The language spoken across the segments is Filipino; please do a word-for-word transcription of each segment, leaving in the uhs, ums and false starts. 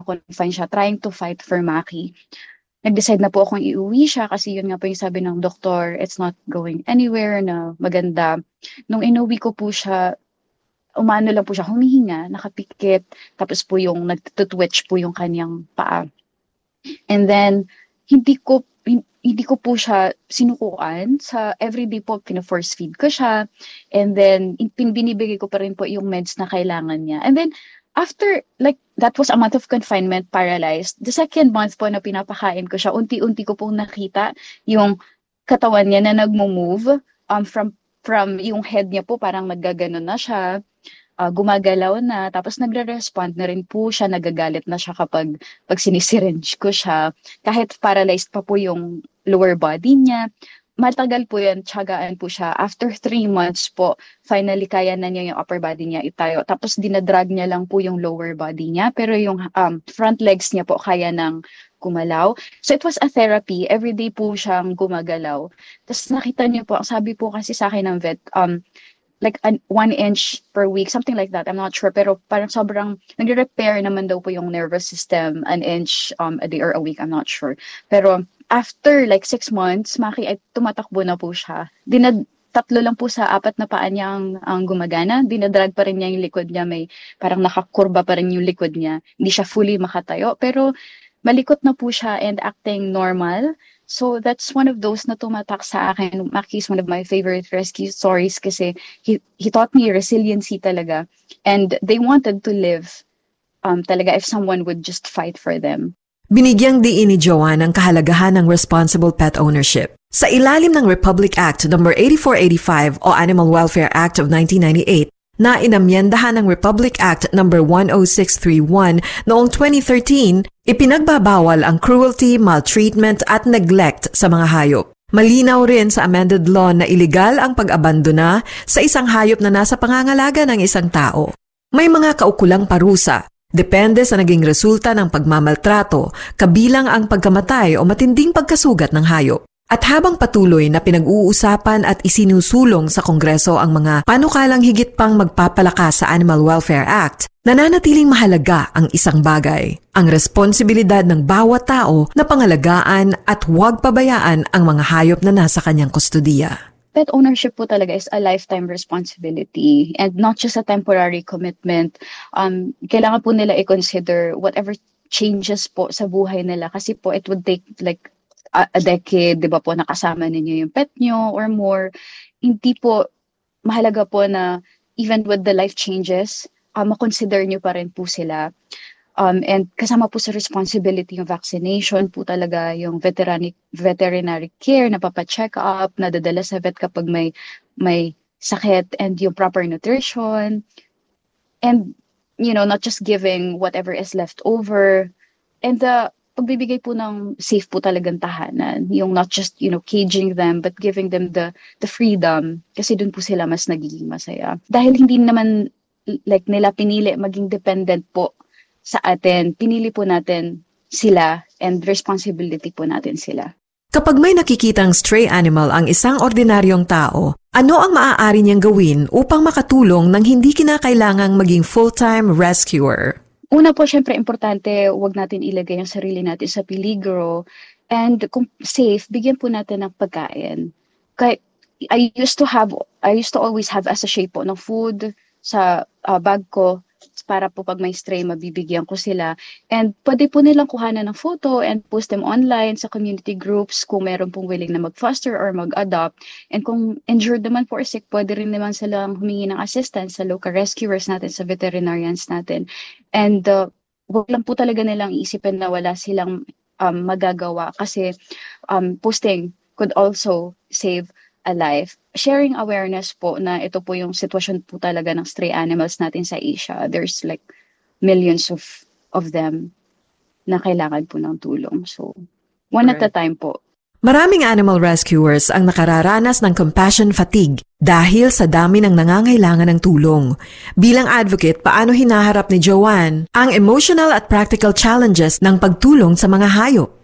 naka-confine siya, trying to fight for Maki. Nag-decide na po akong iuwi siya kasi yun nga po yung sabi ng doktor, it's not going anywhere na maganda. Nung inuwi ko po siya, umano lang po siya, humihinga, nakapikit, tapos po yung nagtutwitch po yung kanyang paa. And then, hindi ko hindi ko po siya sinukuan. Sa everyday po, pina-force feed ko siya. And then, binibigay ko pa rin po yung meds na kailangan niya. And then, after, like, that was a month of confinement, paralyzed. The second month po na pinapakain ko siya, unti-unti ko pong nakita yung katawan niya na nagmo-move um, from, from yung head niya po, parang naggaganon na siya. Uh, gumagalaw na, tapos nagre-respond na rin po siya, nagagalit na siya kapag pag sinisiringe ko siya. Kahit paralyzed pa po yung lower body niya, matagal po yan, tiyagaan po siya. After three months po, finally kaya na niya yung upper body niya itayo. Tapos dinadrag niya lang po yung lower body niya, pero yung um, front legs niya po kaya nang gumalaw. So it was a therapy. Everyday po siyang gumagalaw. Tapos nakita niyo po, ang sabi po kasi sa akin ng vet, um, like an, one inch per week, something like that. I'm not sure. Pero parang sobrang nagre-repair naman daw po yung nervous system, an inch um, a day or a week. I'm not sure. Pero after like six months, Maki ay tumatakbo na po siya. Dinad tatlo lang po sa apat na paa niya ang, ang gumagana. Dinadrag pa rin niya yung likod niya. May parang nakakurba pa rin yung likod niya. Hindi siya fully makatayo. Pero malikot na po siya and acting normal. So that's one of those na tumatak sa akin. Maki is one of my favorite rescue stories kasi he, he taught me resiliency talaga. And they wanted to live um, talaga if someone would just fight for them. Binigyang diin ni Joanne ang kahalagahan ng responsible pet ownership. Sa ilalim ng Republic Act number eighty-four eighty-five o Animal Welfare Act of nineteen ninety-eight, na inamyendahan ng Republic Act number one oh six thirty-one noong twenty thirteen, ipinagbabawal ang cruelty, maltreatment at neglect sa mga hayop. Malinaw rin sa amended law na iligal ang pag-abandona sa isang hayop na nasa pangangalaga ng isang tao. May mga kaukulang parusa, depende sa naging resulta ng pagmamaltrato, kabilang ang pagkamatay o matinding pagkasugat ng hayop. At habang patuloy na pinag-uusapan at isinusulong sa Kongreso ang mga panukalang higit pang magpapalakas sa Animal Welfare Act, nananatiling mahalaga ang isang bagay, ang responsibilidad ng bawat tao na pangalagaan at huwag pabayaan ang mga hayop na nasa kanyang kustudiya. Pet ownership po talaga is a lifetime responsibility and not just a temporary commitment. Um, kailangan po nila i-consider whatever changes po sa buhay nila kasi po it would take like a, a decade, di ba po, nakasama ninyo yung pet nyo or more. Hindi po mahalaga po na even with the life changes, uh, makonsider nyo pa rin po sila. Um, and kasama po sa responsibility yung vaccination po talaga, yung veterinary, veterinary care, napapacheck up, nadadala sa vet kapag may, may sakit, and yung proper nutrition. And, you know, not just giving whatever is left over. And the pagbibigay po ng safe po talagang tahanan. Yung not just, you know, caging them, but giving them the the freedom. Kasi dun po sila mas nagiging masaya. Dahil hindi naman like nila pinili maging dependent po sa atin, pinili po natin sila and responsibility po natin sila. Kapag may nakikitang stray animal ang isang ordinaryong tao, ano ang maaari niyang gawin upang makatulong nang hindi kinakailangang maging full-time rescuer? Una po, syempre, importante, huwag natin ilagay ang sarili natin sa peligro. And kung safe, bigyan po natin ng pagkain. Kaya, I used to have, I used to always have a sachet po ng food sa uh, bag ko para po pag may stray, mabibigyan ko sila. And pwede po nilang kuhanan ng photo and post them online sa community groups kung meron pong willing na mag-foster or mag-adopt. And kung injured naman po or sick, pwede rin naman silang humingi ng assistance sa local rescuers natin, sa veterinarians natin. And uh, wag lang po talaga nilang isipin na wala silang um, magagawa kasi um, posting could also save a life. Sharing awareness po na ito po yung sitwasyon po talaga ng stray animals natin sa Asia. There's like millions of of them na kailangan po ng tulong. So, one right. at a time po. Maraming animal rescuers ang nakararanas ng compassion fatigue dahil sa dami ng nangangailangan ng tulong. Bilang advocate, paano hinaharap ni Joanne ang emotional at practical challenges ng pagtulong sa mga hayop?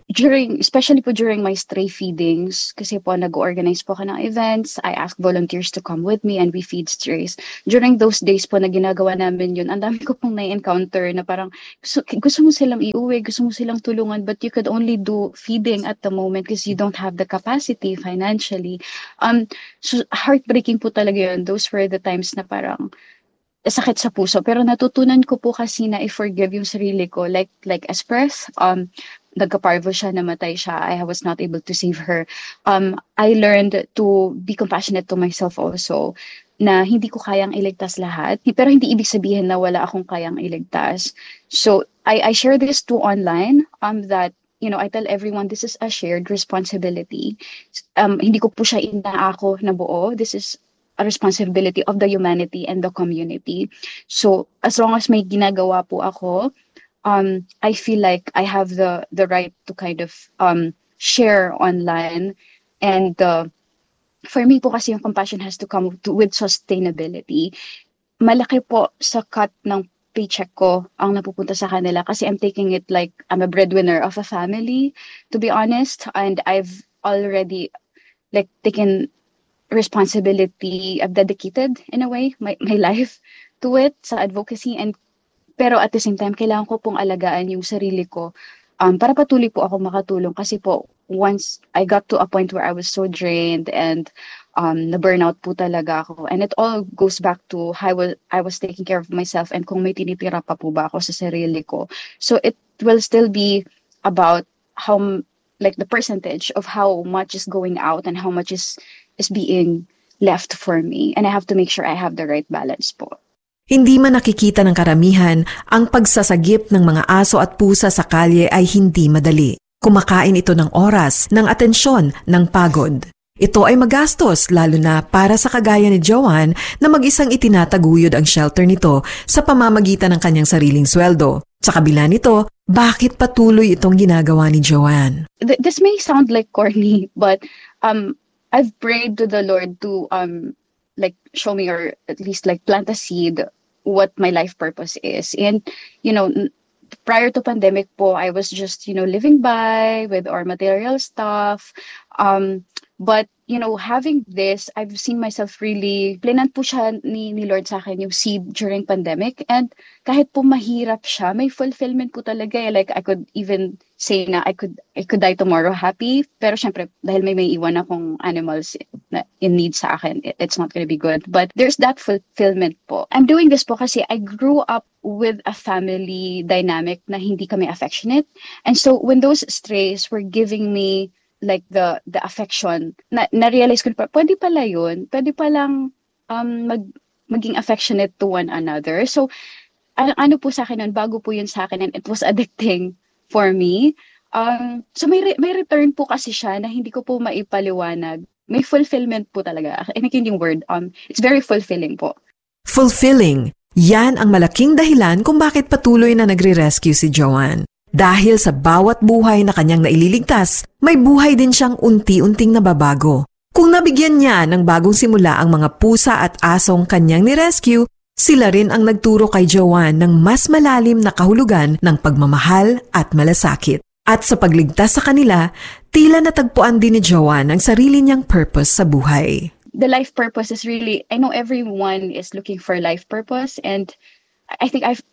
during, especially po during my stray feedings, kasi po nag-organize po ako ng events, I ask volunteers to come with me and we feed strays. During those days po na ginagawa namin yun, ang dami ko pong na-encounter na parang gusto, gusto mo silang iuwi, gusto mo silang tulungan, but you could only do feeding at the moment because you don't have the capacity financially. Um, so heartbreaking po talaga yun. Those were the times na parang sakit sa puso. Pero natutunan ko po kasi na i-forgive yung sarili ko. Like, like Espress, um, nagka-parvo siya, namatay siya. I was not able to save her. Um, I learned to be compassionate to myself also, na hindi ko kayang iligtas lahat. Pero hindi ibig sabihin na wala akong kayang iligtas. So, I, I share this too online, um, that, you know, I tell everyone this is a shared responsibility. Um, hindi ko po siya inaako na buo. This is a responsibility of the humanity and the community. So as long as may ginagawa po ako, um, I feel like I have the the right to kind of um, share online. And uh, for me po kasi yung compassion has to come to, with sustainability. Malaki po sa cut ng paycheck ko ang napupunta sa kanila kasi I'm taking it like I'm a breadwinner of a family, to be honest. And I've already like taken responsibility. I've dedicated in a way my, my life to it sa advocacy, and pero at the same time kailangan ko pong alagaan yung sarili ko um, para patuloy po ako makatulong kasi po once I got to a point where I was so drained and um, na burnout po talaga ako, and it all goes back to how I was, I was taking care of myself and kung may tinitira pa po ba ako sa sarili ko. So it will still be about how like the percentage of how much is going out and how much is is being left for me, and I have to make sure I have the right balance po. Hindi man nakikita ng karamihan, ang pagsasagip ng mga aso at pusa sa kalye ay hindi madali. Kumakain ito ng oras, ng atensyon, ng pagod. Ito ay magastos lalo na para sa kagaya ni Joanne na mag-isang itinataguyod ang shelter nito sa pamamagitan ng kanyang sariling sweldo. Sa kabila nito, bakit patuloy itong ginagawa ni Joanne? This may sound like corny, but um I've prayed to the Lord to um like show me, or at least like plant a seed what my life purpose is. And you know, prior to pandemic po, I was just, you know, living by with our material stuff. Um but you know, having this, I've seen myself really, plinant po siya ni, ni Lord sa akin yung seed during pandemic. And kahit po mahirap siya, may fulfillment po talaga. Like I could even say na I could I could die tomorrow happy. Pero syempre, dahil may may iwan akong animals na in need sa akin, it, it's not gonna be good. But there's that fulfillment po. I'm doing this po kasi I grew up with a family dynamic na hindi kami affectionate. And so when those strays were giving me like the the affection, na, na-realize ko pa, pwede pala yun, pwede palang um, mag, maging affectionate to one another. So, ano, ano po sa akin nun, bago po yun sa akin, and it was addicting for me. Um, so, may, re- may return po kasi siya na hindi ko po maipaliwanag. May fulfillment po talaga. I think yung word, um, it's very fulfilling po. Fulfilling. Yan ang malaking dahilan kung bakit patuloy na nagre-rescue si Joanne. Dahil sa bawat buhay na kanyang naililigtas, may buhay din siyang unti-unting nababago. Kung nabigyan niya ng bagong simula ang mga pusa at asong kanyang ni-rescue, sila rin ang nagturo kay Joanne ng mas malalim na kahulugan ng pagmamahal at malasakit. At sa pagligtas sa kanila, tila natagpuan din ni Joanne ang sarili niyang purpose sa buhay. The life purpose is really, I know everyone is looking for life purpose, and I think I've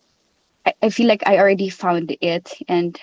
I feel like I already found it, and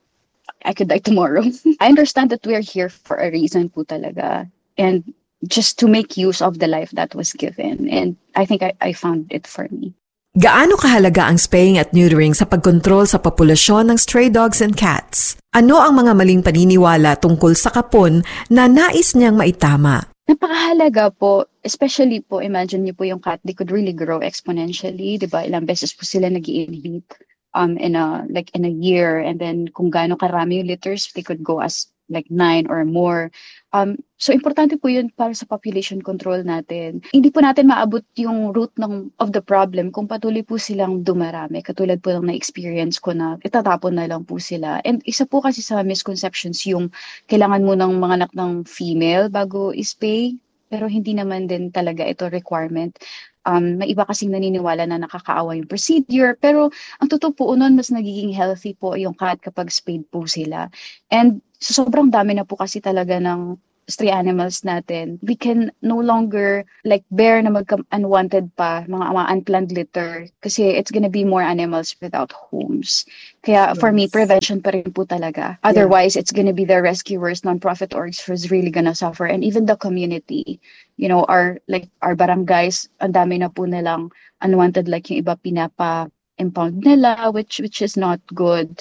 I could die tomorrow. I understand that we're here for a reason po talaga, and just to make use of the life that was given. And I think I, I found it for me. Gaano kahalaga ang spaying at neutering sa pagkontrol sa populasyon ng stray dogs and cats? Ano ang mga maling paniniwala tungkol sa kapon na nais niyang maitama? Napakahalaga po, especially po, imagine niyo po yung cat, they could really grow exponentially, di ba? Ilang beses po sila nag-i-inhibit um, in a, like in a year, and then kung gaano karami yung litters, they could go as like nine or more. Um, so, importante po yun para sa population control natin. Hindi po natin maabot yung root ng, of the problem kung patuloy po silang dumarami. Katulad po ng na-experience ko na itatapon na lang po sila. And isa po kasi sa misconceptions yung kailangan mo ng mga anak ng female bago ispay. Pero hindi naman din talaga ito requirement. Um, may iba kasing naniniwala na nakakaawa yung procedure, pero ang totoo po nun, mas nagiging healthy po yung cat kapag spayed po sila. And so sobrang dami na po kasi talaga ng stray animals natin. We can no longer like bear na magka-unwanted pa, mga, mga unplanned litter, kasi it's gonna be more animals without homes. Kaya for me, prevention pa rin po talaga. Otherwise, yeah. It's gonna be the rescuers, non-profit orgs who's really gonna suffer, and even the community. You know, our like our barangays, ang dami na po nilang unwanted, like yung iba pinapa-impound nila, which which is not good.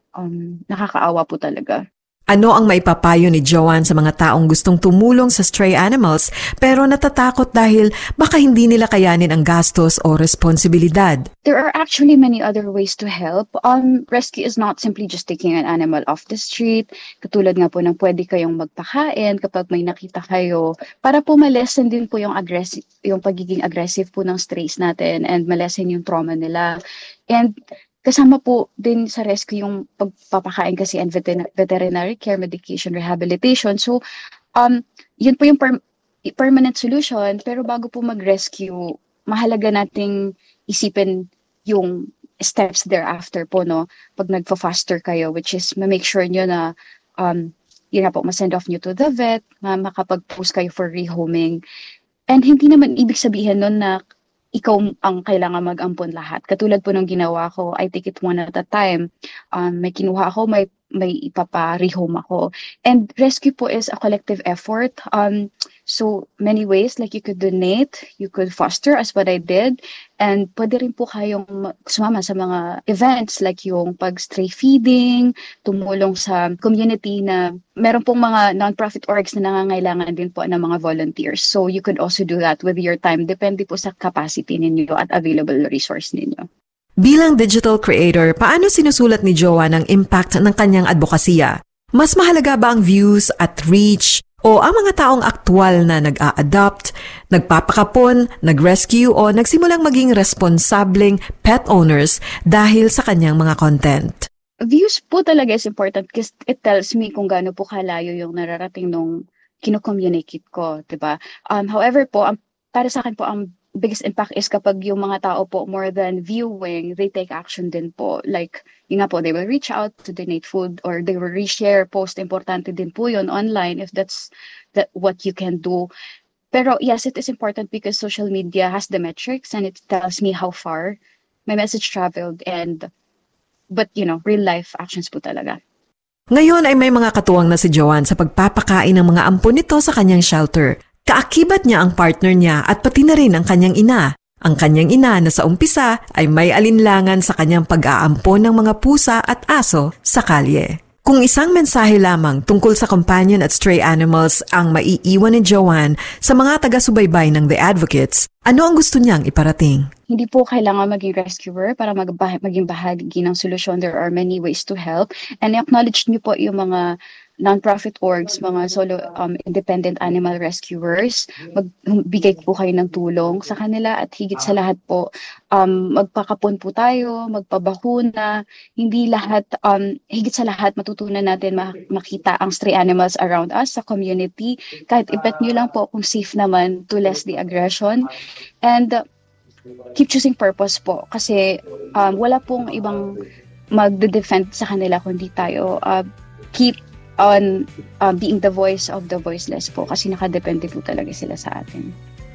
Um, nakakaawa po talaga. Ano ang maipapayo ni Joanne sa mga taong gustong tumulong sa stray animals pero natatakot dahil baka hindi nila kayanin ang gastos o responsibilidad? There are actually many other ways to help. Um, rescue is not simply just taking an animal off the street. Katulad nga po ng pwede kayong magpakain kapag may nakita kayo para po malesen din po yung, aggressive, yung pagiging aggressive po ng strays natin and malesen yung trauma nila. And kasama po din sa rescue yung pagpapakain kasi and veterinary care, medication, rehabilitation. So, um, yun po yung per- permanent solution. Pero bago po mag-rescue, mahalaga nating isipin yung steps thereafter po, no? Pag nagpa-foster kayo, which is ma-make sure nyo na, um, yun na po, ma-send off nyo to the vet, ma- makapag-post kayo for rehoming. And hindi naman ibig sabihin nun na ikaw ang kailangan mag-ampon lahat. Katulad po ng ginawa ko, I take it one at a time. Um, may kinuha ako, may, may ipapa-rehome ako. And rescue po is a collective effort. Um, so, many ways, like you could donate, you could foster as what I did, and pwede rin po kayong sumama sa mga events like yung pag-stray feeding, tumulong sa community na meron pong mga non-profit orgs na nangangailangan din po ng mga volunteers. So, you could also do that with your time. Depende po sa capacity ninyo at available resource ninyo. Bilang digital creator, paano sinusulat ni Joanne ang impact ng kanyang advokasya? Mas mahalaga ba ang views at reach o ang mga taong aktwal na nag-a-adopt, nagpapakapon, nag-rescue o nagsimulang maging responsableng pet owners dahil sa kanyang mga content? Views po talaga is important because it tells me kung gaano po kalayo yung nararating nung kino-communicate ko, diba? Um, however po, um, para sa akin po, ang biggest impact is kapag yung mga tao po, more than viewing, they take action din po. Like, yun nga po, they will reach out to donate food or they will reshare post. Importante din po yun online if that's that what you can do. Pero yes, it is important because social media has the metrics and it tells me how far my message traveled, and but you know, real life actions po talaga. Ngayon ay may mga katuwang na si Joanne sa pagpapakain ng mga ampon nito sa kanyang shelter. Kaakibat niya ang partner niya at pati na rin ang kanyang ina. Ang kanyang ina na sa umpisa ay may alinlangan sa kanyang pag-aampon ng mga pusa at aso sa kalye. Kung isang mensahe lamang tungkol sa companion at stray animals ang maiiwan ni Joanne sa mga taga-subaybay ng The Advocates, ano ang gusto niyang iparating? Hindi po kailangan maging rescuer para mag- maging bahagi ng solusyon. There are many ways to help. And acknowledge niyo po yung mga non-profit orgs, mga solo um, independent animal rescuers. Magbigay po kayo ng tulong sa kanila at higit sa lahat po, um, magpakapon po tayo, magpabakuna. Hindi lahat, um, higit sa lahat, matutunan natin makita ang stray animals around us sa community. Kahit i-bet nyo lang po kung safe naman to less the aggression. And uh, keep choosing purpose po kasi um, wala pong ibang magde-defend sa kanila kundi tayo. Uh, keep on uh, being the voice of the voiceless po kasi nakadepende po talaga sila sa atin.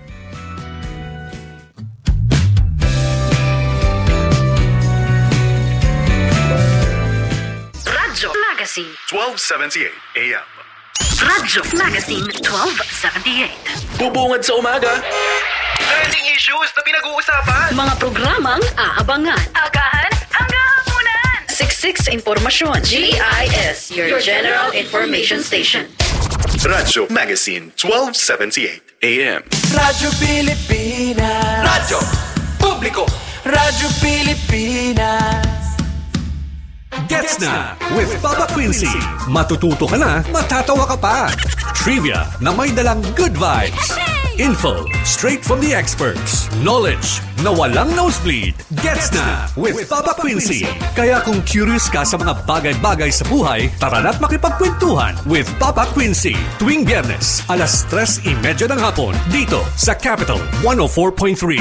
Radyo Magazine twelve seventy-eight A M. Radyo Magazine twelve seventy-eight. Bubungad sa umaga. Trending issues na pinag-uusapan. Mga programang aabangan. Agahan hanggang hapunan. Siksik sa impormasyon. G I S, your, your General Information Station. Radyo Magazine twelve seventy-eight A M. Radyo Pilipinas. Radyo Publiko. Radyo Pilipinas. Gets na with Papa Quincy. Matututo ka na, matatawa ka pa. Trivia na may dalang good vibes. Info straight from the experts. Knowledge na walang nosebleed. Gets na with Papa Quincy. Kaya kung curious ka sa mga bagay-bagay sa buhay, tara na't makipagkwentuhan with Papa Quincy. Tuwing Biyernes, alas tres imedya ng hapon, dito sa Capital one oh four point three.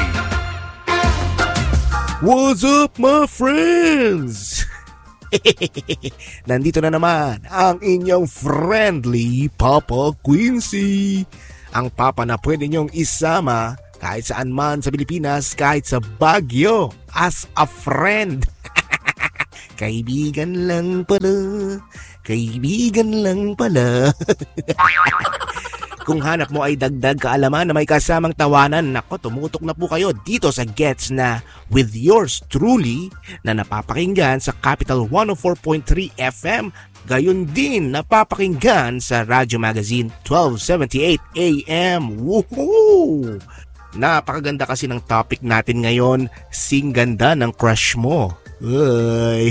What's up, my friends? Nandito na naman ang inyong friendly Papa Quincy. Ang papa na pwede niyong isama kahit saan man sa Pilipinas, kahit sa Baguio, as a friend. Kaibigan lang pala, kaibigan lang pala. Kung hanap mo ay dagdag kaalaman na may kasamang tawanan, nako, tumutok na po kayo dito sa Gets Na with yours truly na napapakinggan sa Capital one oh four point three F M. Gayon din napapakinggan sa Radyo Magazine twelve seventy-eight A M. Woohoo! Napakaganda kasi ng topic natin ngayon, sing ganda ng crush mo. Uy.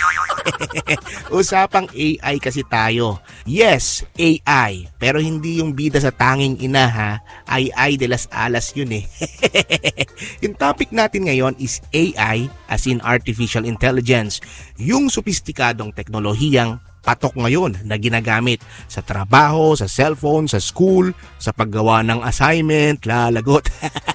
Usapang A I kasi tayo. Yes, A I. Pero hindi yung bida sa tanging ina ha. Ay ay de las alas yun eh. Yung topic natin ngayon is A I as in Artificial Intelligence. Yung sopistikadong teknolohiyang patok ngayon na ginagamit sa trabaho, sa cellphone, sa school, sa paggawa ng assignment, lalagot.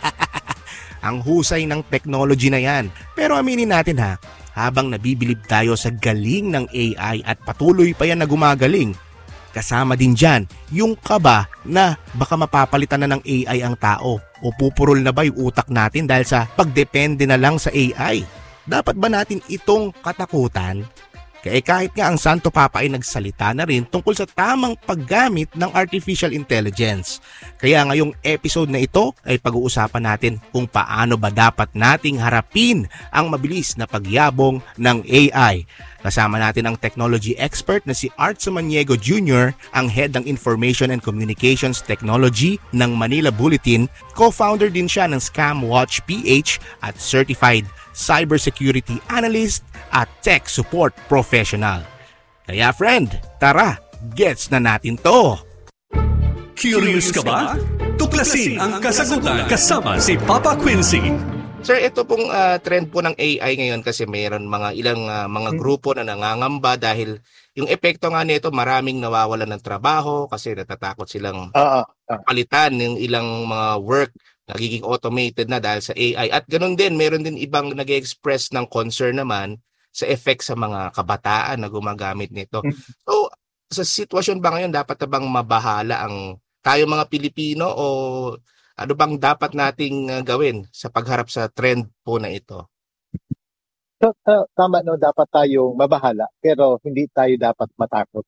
Ang husay ng technology na yan. Pero aminin natin ha, habang nabibilib tayo sa galing ng A I at patuloy pa yan na gumagaling, kasama din dyan yung kaba na baka mapapalitan na ng A I ang tao o pupurol na ba yung utak natin dahil sa pagdepende na lang sa A I. Dapat ba natin itong katakutan? Kaya kahit nga ang Santo Papa ay nagsalita na rin tungkol sa tamang paggamit ng Artificial Intelligence. Kaya ngayong episode na ito ay pag-uusapan natin kung paano ba dapat nating harapin ang mabilis na pagyabong ng A I. Kasama natin ang technology expert na si Art Samaniego Junior, ang head ng Information and Communications Technology ng Manila Bulletin. Co-founder din siya ng ScamWatch P H at certified cybersecurity analyst at tech support professional. Kaya friend, tara, gets na natin to! Curious ka ba? Tuklasin ang kasagutan kasama si Papa Quincy. Sir, ito pong uh, trend po ng A I ngayon kasi mayroon mga ilang uh, mga grupo na nangangamba dahil yung epekto nga nito, maraming nawawalan ng trabaho kasi natatakot silang uh, uh. palitan yung ilang mga work nagiging automated na dahil sa A I. At ganoon din, meron din ibang nag-express ng concern naman sa effect sa mga kabataan na gumagamit nito. So, sa sitwasyon ba ngayon, dapat na bang mabahala ang tayo mga Pilipino o ano bang dapat nating gawin sa pagharap sa trend po na ito? So, uh, tama no, dapat tayong mabahala pero hindi tayo dapat matakot.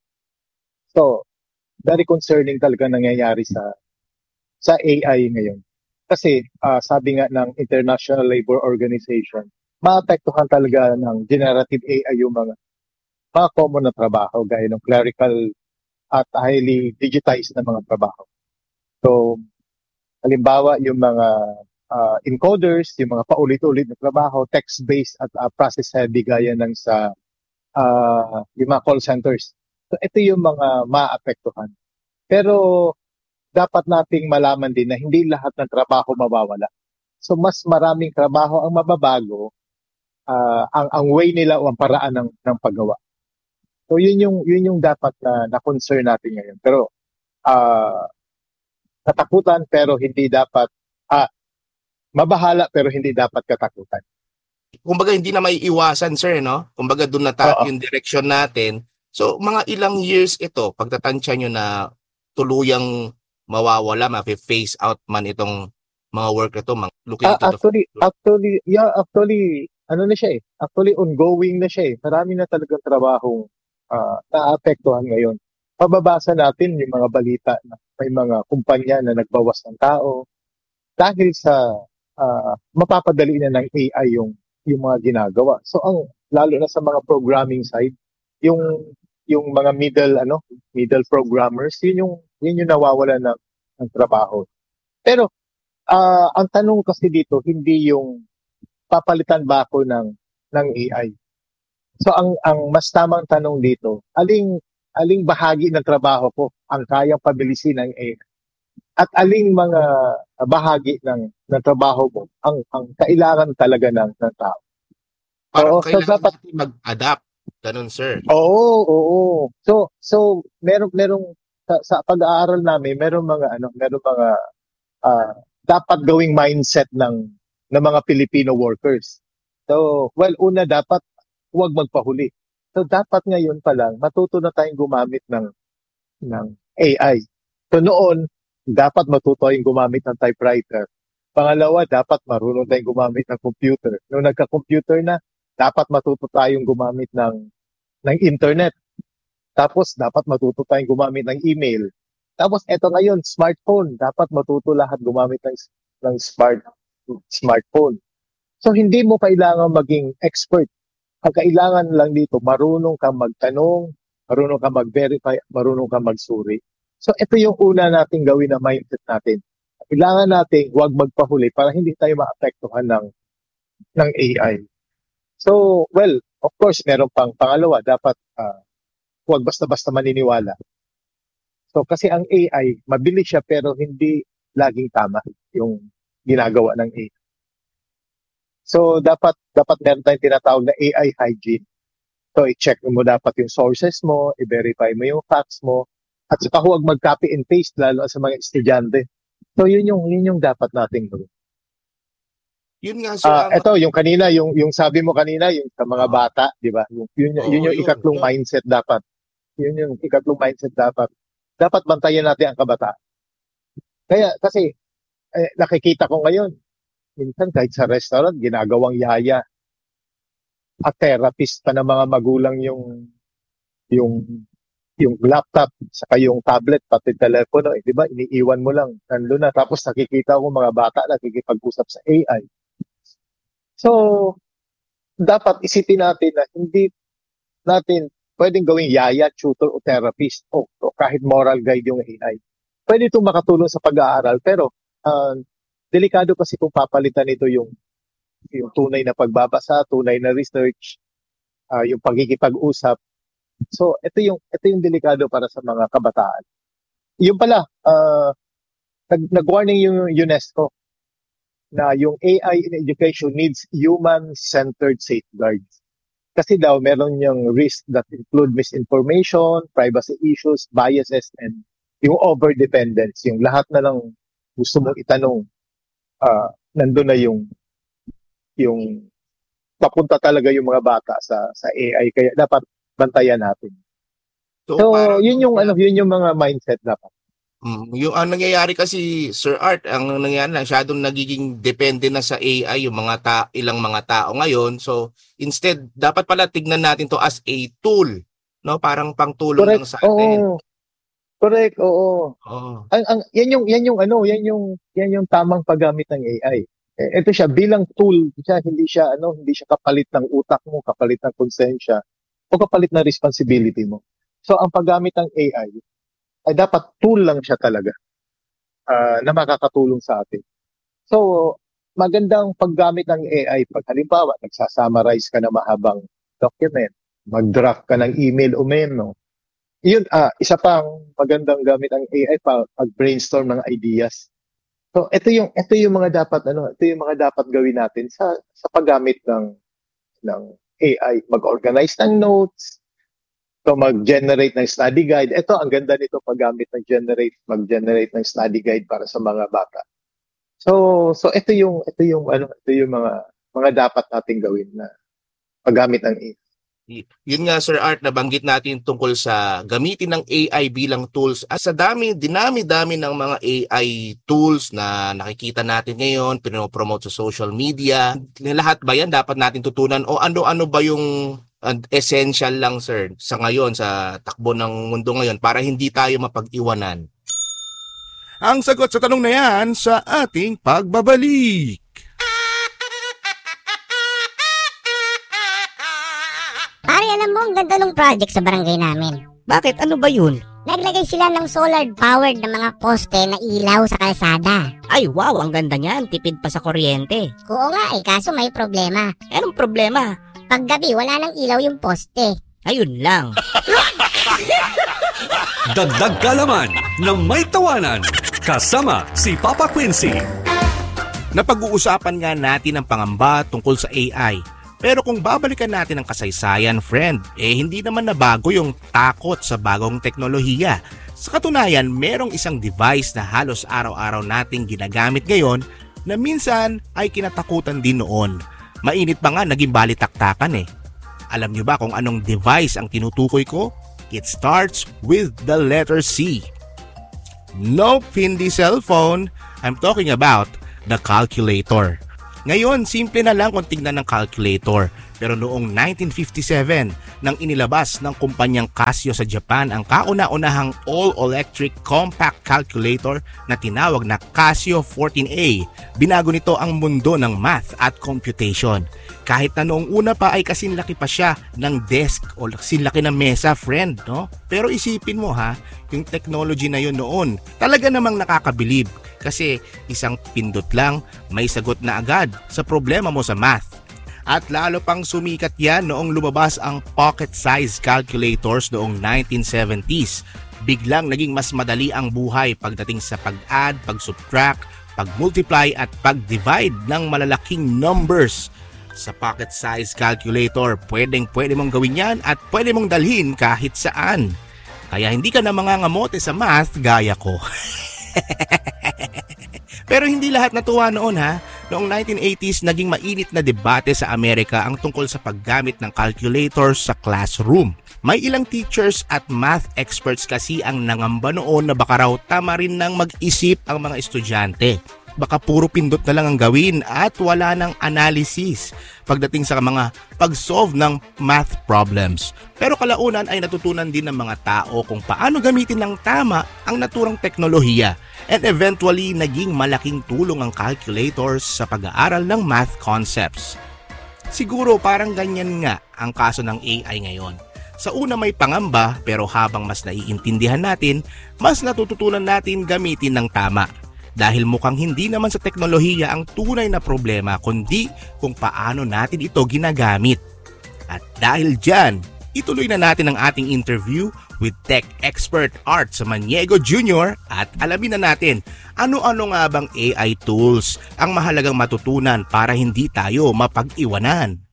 So, very concerning talaga nangyayari sa sa A I ngayon. Kasi uh, sabi nga ng International Labor Organization, maapektuhan talaga ng generative A I yung mga, mga common na trabaho gaya ng clerical at highly digitized na mga trabaho. So, halimbawa yung mga uh, encoders, yung mga paulit-ulit na trabaho, text-based at uh, process-heavy gaya ng sa uh, yung mga call centers. So, ito yung mga maapektuhan. Pero, dapat nating malaman din na hindi lahat ng trabaho mawawala. So mas maraming trabaho ang mababago, uh, ang ang way nila o ang paraan ng ng paggawa. So yun yung yun yung dapat na na concern natin ngayon. Pero uh, katakutan pero hindi dapat ah mabahala pero hindi dapat katakutan. Kumbaga hindi na may iwasan, sir, no? Kumbaga doon na ta- yung direction natin. So mga ilang years ito pagtatansya nyo na tuluyang mawawala, ma-phase out man itong mga work ito, mga looking uh, into actually, the actually, yeah, actually, ano na siya eh, actually ongoing na siya eh. Marami na talagang trabahong uh, naapektuhan ngayon. Pababasa natin yung mga balita na may mga kumpanya na nagbawas ng tao dahil sa uh, mapapadali na ng A I yung yung mga ginagawa. So ang lalo na sa mga programming side, yung yung mga middle ano, middle programmers, yun yung yun yung nawawala ng, ng trabaho. Pero uh, ang tanong kasi dito hindi yung papalitan ba ako ng ng A I. So ang ang mas tamang tanong dito, aling aling bahagi ng trabaho ko ang kayang pabilisin ng A I? at aling mga bahagi ng, ng trabaho mo ang, ang kailangan talaga ng, ng tao. Parang Oo, so kailangan dapat natin mag-adapt. Ganun, sir. Oo, oo. So so meron merong sa, sa pag-aaral namin, meron mga ano, meron mga ah, dapat gawing mindset ng ng mga Filipino workers. So, well, una dapat huwag magpahuli. So dapat ngayon pa lang matuto na tayong gumamit ng ng A I. So noon, dapat matuto tayong gumamit ng typewriter. Pangalawa, dapat marunong tayong gumamit ng computer. Nung nagka-computer na, dapat matuto tayong gumamit ng ng internet. Tapos dapat matuto tayong gumamit ng email. Tapos eto ngayon, smartphone. Dapat matuto lahat gumamit ng ng smart smartphone. So hindi mo kailangan maging expert. Ang kailangan lang dito, marunong kang magtanong, marunong kang mag-verify, marunong kang magsuri. So ito yung una nating gawin na mindset natin. Kailangan natin huwag magpahuli para hindi tayo maapektuhan ng ng A I. So, well, of course, meron pang pangalawa, dapat uh, huwag basta-basta maniniwala. So, kasi ang A I, mabilis siya pero hindi laging tama yung ginagawa ng A I. So, dapat dapat meron tayong tinatawag na A I hygiene. So, i-check mo dapat yung sources mo, i-verify mo yung facts mo, at saka huwag mag-copy and paste lalo sa mga estudyante. So, yun yung, yun yung dapat nating gawin. Yun nga, sir. Ah, ang- ito yung kanina, yung yung sabi mo kanina, yung sa mga bata, 'di ba? Yung yun, Oo, yun yung yun, ikatlong yun. mindset dapat. Yun yung ikatlong mindset dapat. Dapat bantayan natin ang kabataan. Kaya kasi eh, nakikita ko ngayon, minsan kahit sa restaurant ginagawang yaya at therapist pa ng mga magulang yung yung yung laptop saka yung tablet pati telepono, eh, 'di ba? Iniiwan mo lang nandoon na, tapos nakikita ko mga bata nakikipag-usap sa A I. So, dapat isipin natin na hindi natin pwedeng gawing yaya, tutor o therapist o, o kahit moral guide yung A I. Pwede itong makatulong sa pag-aaral pero uh, delikado kasi kung papalitan ito yung yung tunay na pagbabasa, tunay na research, uh, yung pagkikipag-usap. So, ito yung ito yung delikado para sa mga kabataan. Yung pala, uh, nag, nag-warning yung UNESCO na yung A I in education needs human-centered safeguards. Kasi daw meron yung risk that include misinformation, privacy issues, biases, and yung over-dependence. Yung lahat na lang gusto mong itanong, uh, nandun na yung yung papunta talaga yung mga bata sa sa A I. Kaya dapat bantayan natin. So, So, parang- yun yung ano, yun yung mga mindset dapat. Mm, yung ang nangyayari kasi, Sir Art, ang nangyayari lang, masyadong nagiging depende na sa A I yung mga ta ilang mga tao ngayon. So, instead, dapat pala tignan natin to as a tool, no? Parang pangtulong lang Correct. sa atin. Oo. Correct. Oo. Oo. Ang, ang, yan yung yan yung ano, yan yung yan yung tamang paggamit ng A I. Eh, ito siya bilang tool, siya hindi siya ano, hindi siya kapalit ng utak mo, kapalit ng konsensya o kapalit ng responsibility mo. So, ang paggamit ng A I ay dapat tool lang siya talaga ah, na makakatulong sa atin. So, magandang paggamit ng A I pag halimbawa, nagsasummarize ka na mahabang document, mag-draft ka ng email o memo. Yun, ah, isa pang magandang gamit ng A I pa pag-brainstorm ng ideas. So, ito yung ito yung mga dapat ano, ito yung mga dapat gawin natin sa sa paggamit ng ng A I, mag-organize ng notes, so mag-generate ng study guide. Ito, ang ganda nito paggamit ng generate, mag-generate ng study guide para sa mga bata. So, so ito yung ito yung ano, ito yung mga mga dapat nating gawin na paggamit ng A I. Y- Yun nga, Sir Art, nabanggit natin tungkol sa gamitin ng A I bilang tools. At sa dami, dinami-dami ng mga A I tools na nakikita natin ngayon, pinopromote sa social media. Lahat ba yan dapat natin tutunan? O ano-ano ba yung uh, essential lang, sir, sa ngayon, sa takbo ng mundo ngayon para hindi tayo mapag-iwanan? Ang sagot sa tanong na yan sa ating pagbabalik. Pare, alam mo, ang ganda ng project sa barangay namin. Bakit? Ano ba yun? Naglagay sila ng solar-powered na mga poste na ilaw sa kalsada. Ay, wow, ang ganda niyan. Tipid pa sa kuryente. Oo nga eh, kaso may problema. Anong problema? Paggabi, wala nang ilaw yung poste. Ayun lang. Dagdag kalaman na may tawanan. kasama si Papa Quincy. Napag-uusapan nga natin ang pangamba tungkol sa A I. Pero kung babalikan natin ang kasaysayan, friend, eh hindi naman nabago yung takot sa bagong teknolohiya. Sa katunayan, merong isang device na halos araw-araw nating ginagamit ngayon na minsan ay kinatakutan din noon. Mainit pa nga naging balitaktakan eh. Alam nyo ba kung anong device ang tinutukoy ko? It starts with the letter C. Nope, hindi cellphone. I'm talking about the calculator. Ngayon, simple na lang kung tingnan ng calculator. Pero noong nineteen fifty-seven, nang inilabas ng kumpanyang Casio sa Japan ang kauna-unahang all-electric compact calculator na tinawag na Casio fourteen A, binago nito ang mundo ng math at computation. Kahit na noong una pa ay kasinlaki pa siya ng desk o kasinlaki ng mesa, friend, no? Pero isipin mo ha, yung technology na yun noon, talaga namang nakakabilib. Kasi isang pindot lang, may sagot na agad sa problema mo sa math. At lalo pang sumikat yan noong lumabas ang pocket-sized calculators noong nineteen seventies. Biglang naging mas madali ang buhay pagdating sa pag-add, pag-subtract, pag-multiply at pag-divide ng malalaking numbers. Sa pocket-sized calculator, pwedeng-pwede mong gawin yan at pwede mong dalhin kahit saan. Kaya hindi ka na mangangamote sa math gaya ko. Pero hindi lahat natuwa noon ha. Noong nineteen eighties, naging mainit na debate sa Amerika ang tungkol sa paggamit ng calculators sa classroom. May ilang teachers at math experts kasi ang nangamba noon na baka raw tama rin ng mag-isip ang mga estudyante. Baka puro pindot na lang ang gawin at wala ng analysis pagdating sa mga pag-solve ng math problems. Pero kalaunan ay natutunan din ng mga tao kung paano gamitin ng tama ang naturang teknolohiya. And eventually, naging malaking tulong ang calculators sa pag-aaral ng math concepts. Siguro parang ganyan nga ang kaso ng A I ngayon. Sa una may pangamba, pero habang mas naiintindihan natin, mas natututunan natin gamitin ng tama. Dahil mukhang hindi naman sa teknolohiya ang tunay na problema, kundi kung paano natin ito ginagamit. At dahil dyan, ituloy na natin ang ating interview with tech expert Art Samaniego Junior at alamin na natin ano-ano nga bang A I tools ang mahalagang matutunan para hindi tayo mapag-iwanan.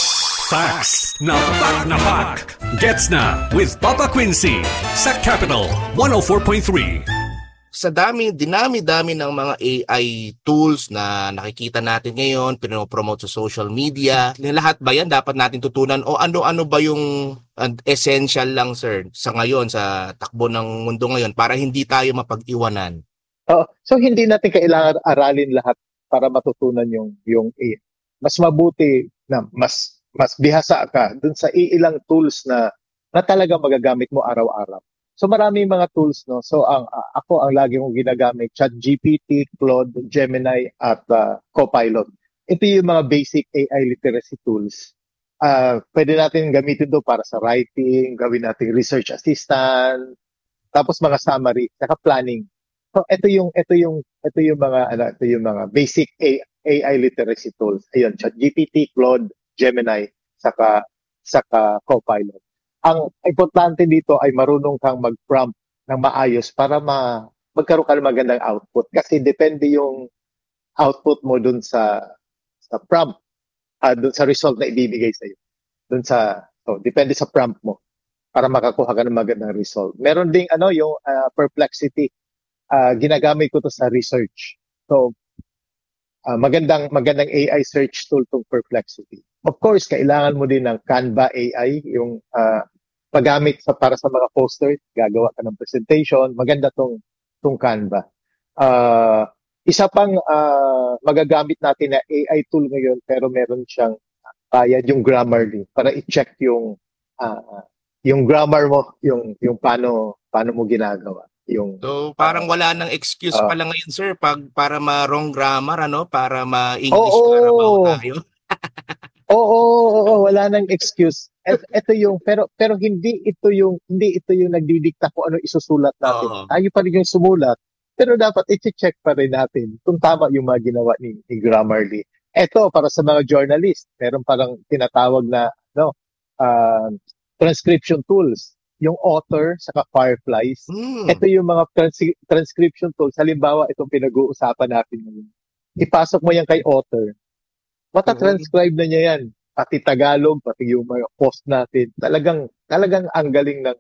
Facts na pak na pak. Gets na with Papa Quincy sa Capital one oh four point three. Sa dami, dinami-dami ng mga A I tools na nakikita natin ngayon, pinopromote sa social media, lahat ba yan dapat natin tutunan o ano-ano ba yung uh, essential lang, sir, sa ngayon, sa takbo ng mundo ngayon para hindi tayo mapag-iwanan? Uh, so hindi natin kailangan aralin lahat para matutunan yung yung A I. Mas mabuti na mas mas bihasa ka dun sa iilang tools na na talaga magagamit mo araw-araw. So maraming mga tools, no. So ang uh, ako ang lagi kong ginagamit, ChatGPT, Claude, Gemini at uh, Copilot. Ito yung mga basic A I literacy tools. Uh, pwede natin gamitin do para sa writing, gawin natin research assistant, tapos mga summary, saka planning. So ito yung ito yung ito yung mga ano, ito yung mga basic A I literacy tools. Ayun, ChatGPT, Claude, Gemini, saka saka Copilot. Ang importante dito ay marunong kang mag-prompt ng maayos para ma magkaroon ka ng magandang output. Kasi depende yung output mo dun sa sa prompt, uh, dun sa result na ibibigay sa iyo. Dun sa so depende sa prompt mo para makakuha ka ng magandang result. Meron ding ano yung uh, Perplexity. Uh, ginagamit ko to sa research. So uh, magandang magandang A I search tool tong Perplexity. Of course, kailangan mo din ng Canva A I, yung uh, paggamit sa para sa mga poster, gagawa ka ng presentation, maganda tong tong Canva. Uh, isa pang uh, magagamit natin na A I tool ngayon pero meron siyang bayad, yung Grammarly, para i-check yung uh, yung grammar mo, yung yung paano paano mo ginagawa. Yung So parang wala nang excuse uh, pala ngayon, sir, pag para ma-wrong grammar, ano, para ma-English oh, Carabao tayo. Oo, oo, oo, wala nang excuse. Et, ito yung pero pero hindi ito yung hindi ito yung nagdidikta kung ano isusulat natin. Oo. Tayo pa rin yung sumulat. Pero dapat i-check pa rin natin kung tama yung mga ginawa ni, ni Grammarly. Ito para sa mga journalist, meron parang tinatawag na no uh, transcription tools. yung Author saka Fireflies. Mm. Ito yung mga trans- transcription tools. Halimbawa, itong pinag-uusapan natin ngayon. Ipasok mo yan kay Author. Mata-transcribe na niya yan. Pati Tagalog, pati yung mga post natin. Talagang, talagang ang galing ng,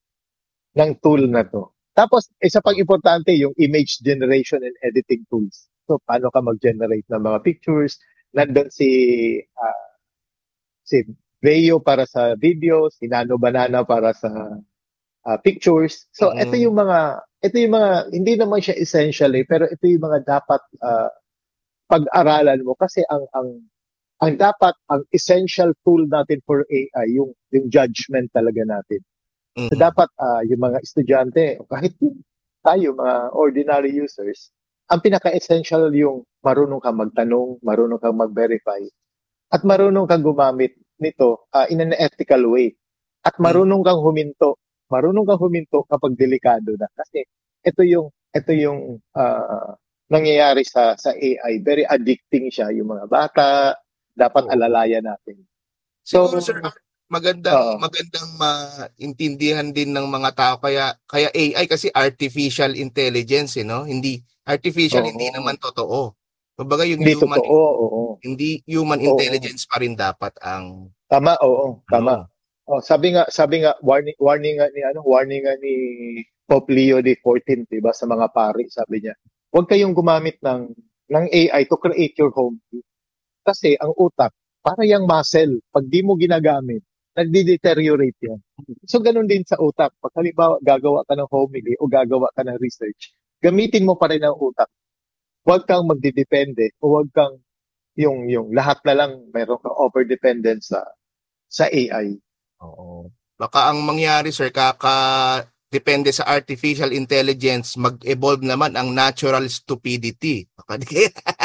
ng tool na to. Tapos, isa pang importante, yung image generation and editing tools. So, paano ka mag-generate ng mga pictures? Nandun si, uh, si Veo para sa videos, si Nano Banana para sa uh, pictures. So, mm-hmm. ito yung mga, ito yung mga, hindi naman siya essential eh, pero ito yung mga dapat uh, pag-aralan mo kasi ang, ang, ang dapat, ang essential tool natin for A I, yung, yung judgment talaga natin. Mm-hmm. So, dapat uh, yung mga estudyante, kahit yung tayo, mga ordinary users, ang pinaka-essential yung marunong kang magtanong, marunong kang mag-verify, at marunong kang gumamit nito uh, in an ethical way. At marunong kang huminto. Marunong kang huminto kapag delikado na. Kasi ito yung ito yung uh, nangyayari sa sa A I. Very addicting siya. Yung mga bata, dapat alalayan natin. So, siguro, sir, magandang uh, magandang maintindihan din ng mga tao kaya kaya A I kasi artificial intelligence, eh, no? Hindi artificial, oh, hindi naman totoo. Kumbaga yung hindi human, totoo, oo. Hindi human Oo. intelligence pa rin dapat ang tama, oo, tama. Ano? Oh, sabi nga, sabi nga warning warning nga ni ano, warning nga ni Pope Leo the fourteenth, 'di ba, sa mga pari, sabi niya. Huwag kayong gumamit ng ng A I to create your home. Kasi ang utak, para yang muscle, pag di mo ginagamit, nagde-deteriorate yan. So ganun din sa utak. Pag halimbawa gagawa ka ng homily o gagawa ka ng research, gamitin mo pa rin ang utak. Huwag kang magdidepende o huwag kang yung yung lahat na lang meron kang over-dependent sa sa A I. Oo. Baka ang mangyari, sir, kaka depende sa artificial intelligence, mag-evolve naman ang natural stupidity. Baka di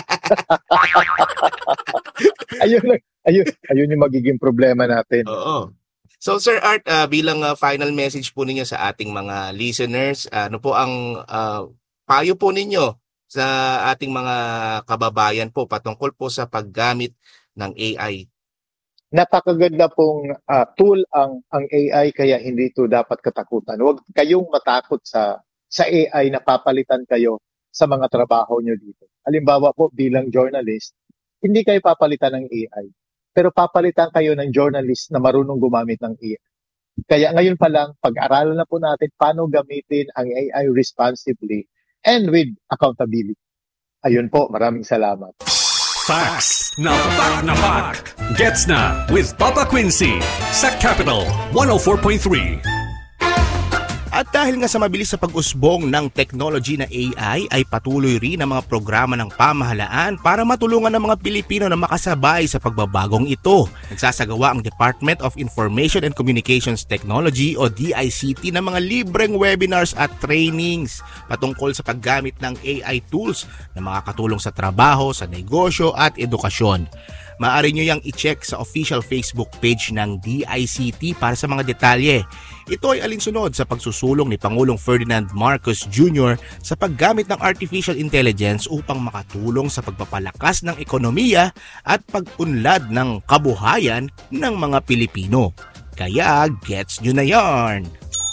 ayun, ayun, ayun yung magiging problema natin. Oo. So, Sir Art, uh, bilang uh, final message po ninyo sa ating mga listeners, uh, ano po ang uh, payo po ninyo sa ating mga kababayan po patungkol po sa paggamit ng A I? Napakaganda pong uh, tool ang ang A I, kaya hindi ito dapat katakutan. Huwag kayong matakot sa sa A I na papalitan kayo sa mga trabaho nyo dito. Halimbawa po, bilang journalist, hindi kayo papalitan ng A I. Pero papalitan kayo ng journalist na marunong gumamit ng A I. Kaya ngayon pa lang, pag-aralan na po natin paano gamitin ang A I responsibly and with accountability. Ayun po, maraming salamat. Facts na fact na fact. Gets na with Papa Quincy sa Capital one oh four point three. At dahil nga sa mabilis sa pag-usbong ng technology na A I, ay patuloy rin ang mga programa ng pamahalaan para matulungan ng mga Pilipino na makasabay sa pagbabagong ito. Nagsasagawa ang Department of Information and Communications Technology o D I C T ng mga libreng webinars at trainings patungkol sa paggamit ng A I tools na makakatulong sa trabaho, sa negosyo at edukasyon. Maaari nyo yang i-check sa official Facebook page ng D I C T para sa mga detalye. Ito ay alinsunod sa pagsusulong ni Pangulong Ferdinand Marcos Junior sa paggamit ng artificial intelligence upang makatulong sa pagpapalakas ng ekonomiya at pag-unlad ng kabuhayan ng mga Pilipino. Kaya gets nyo na yarn!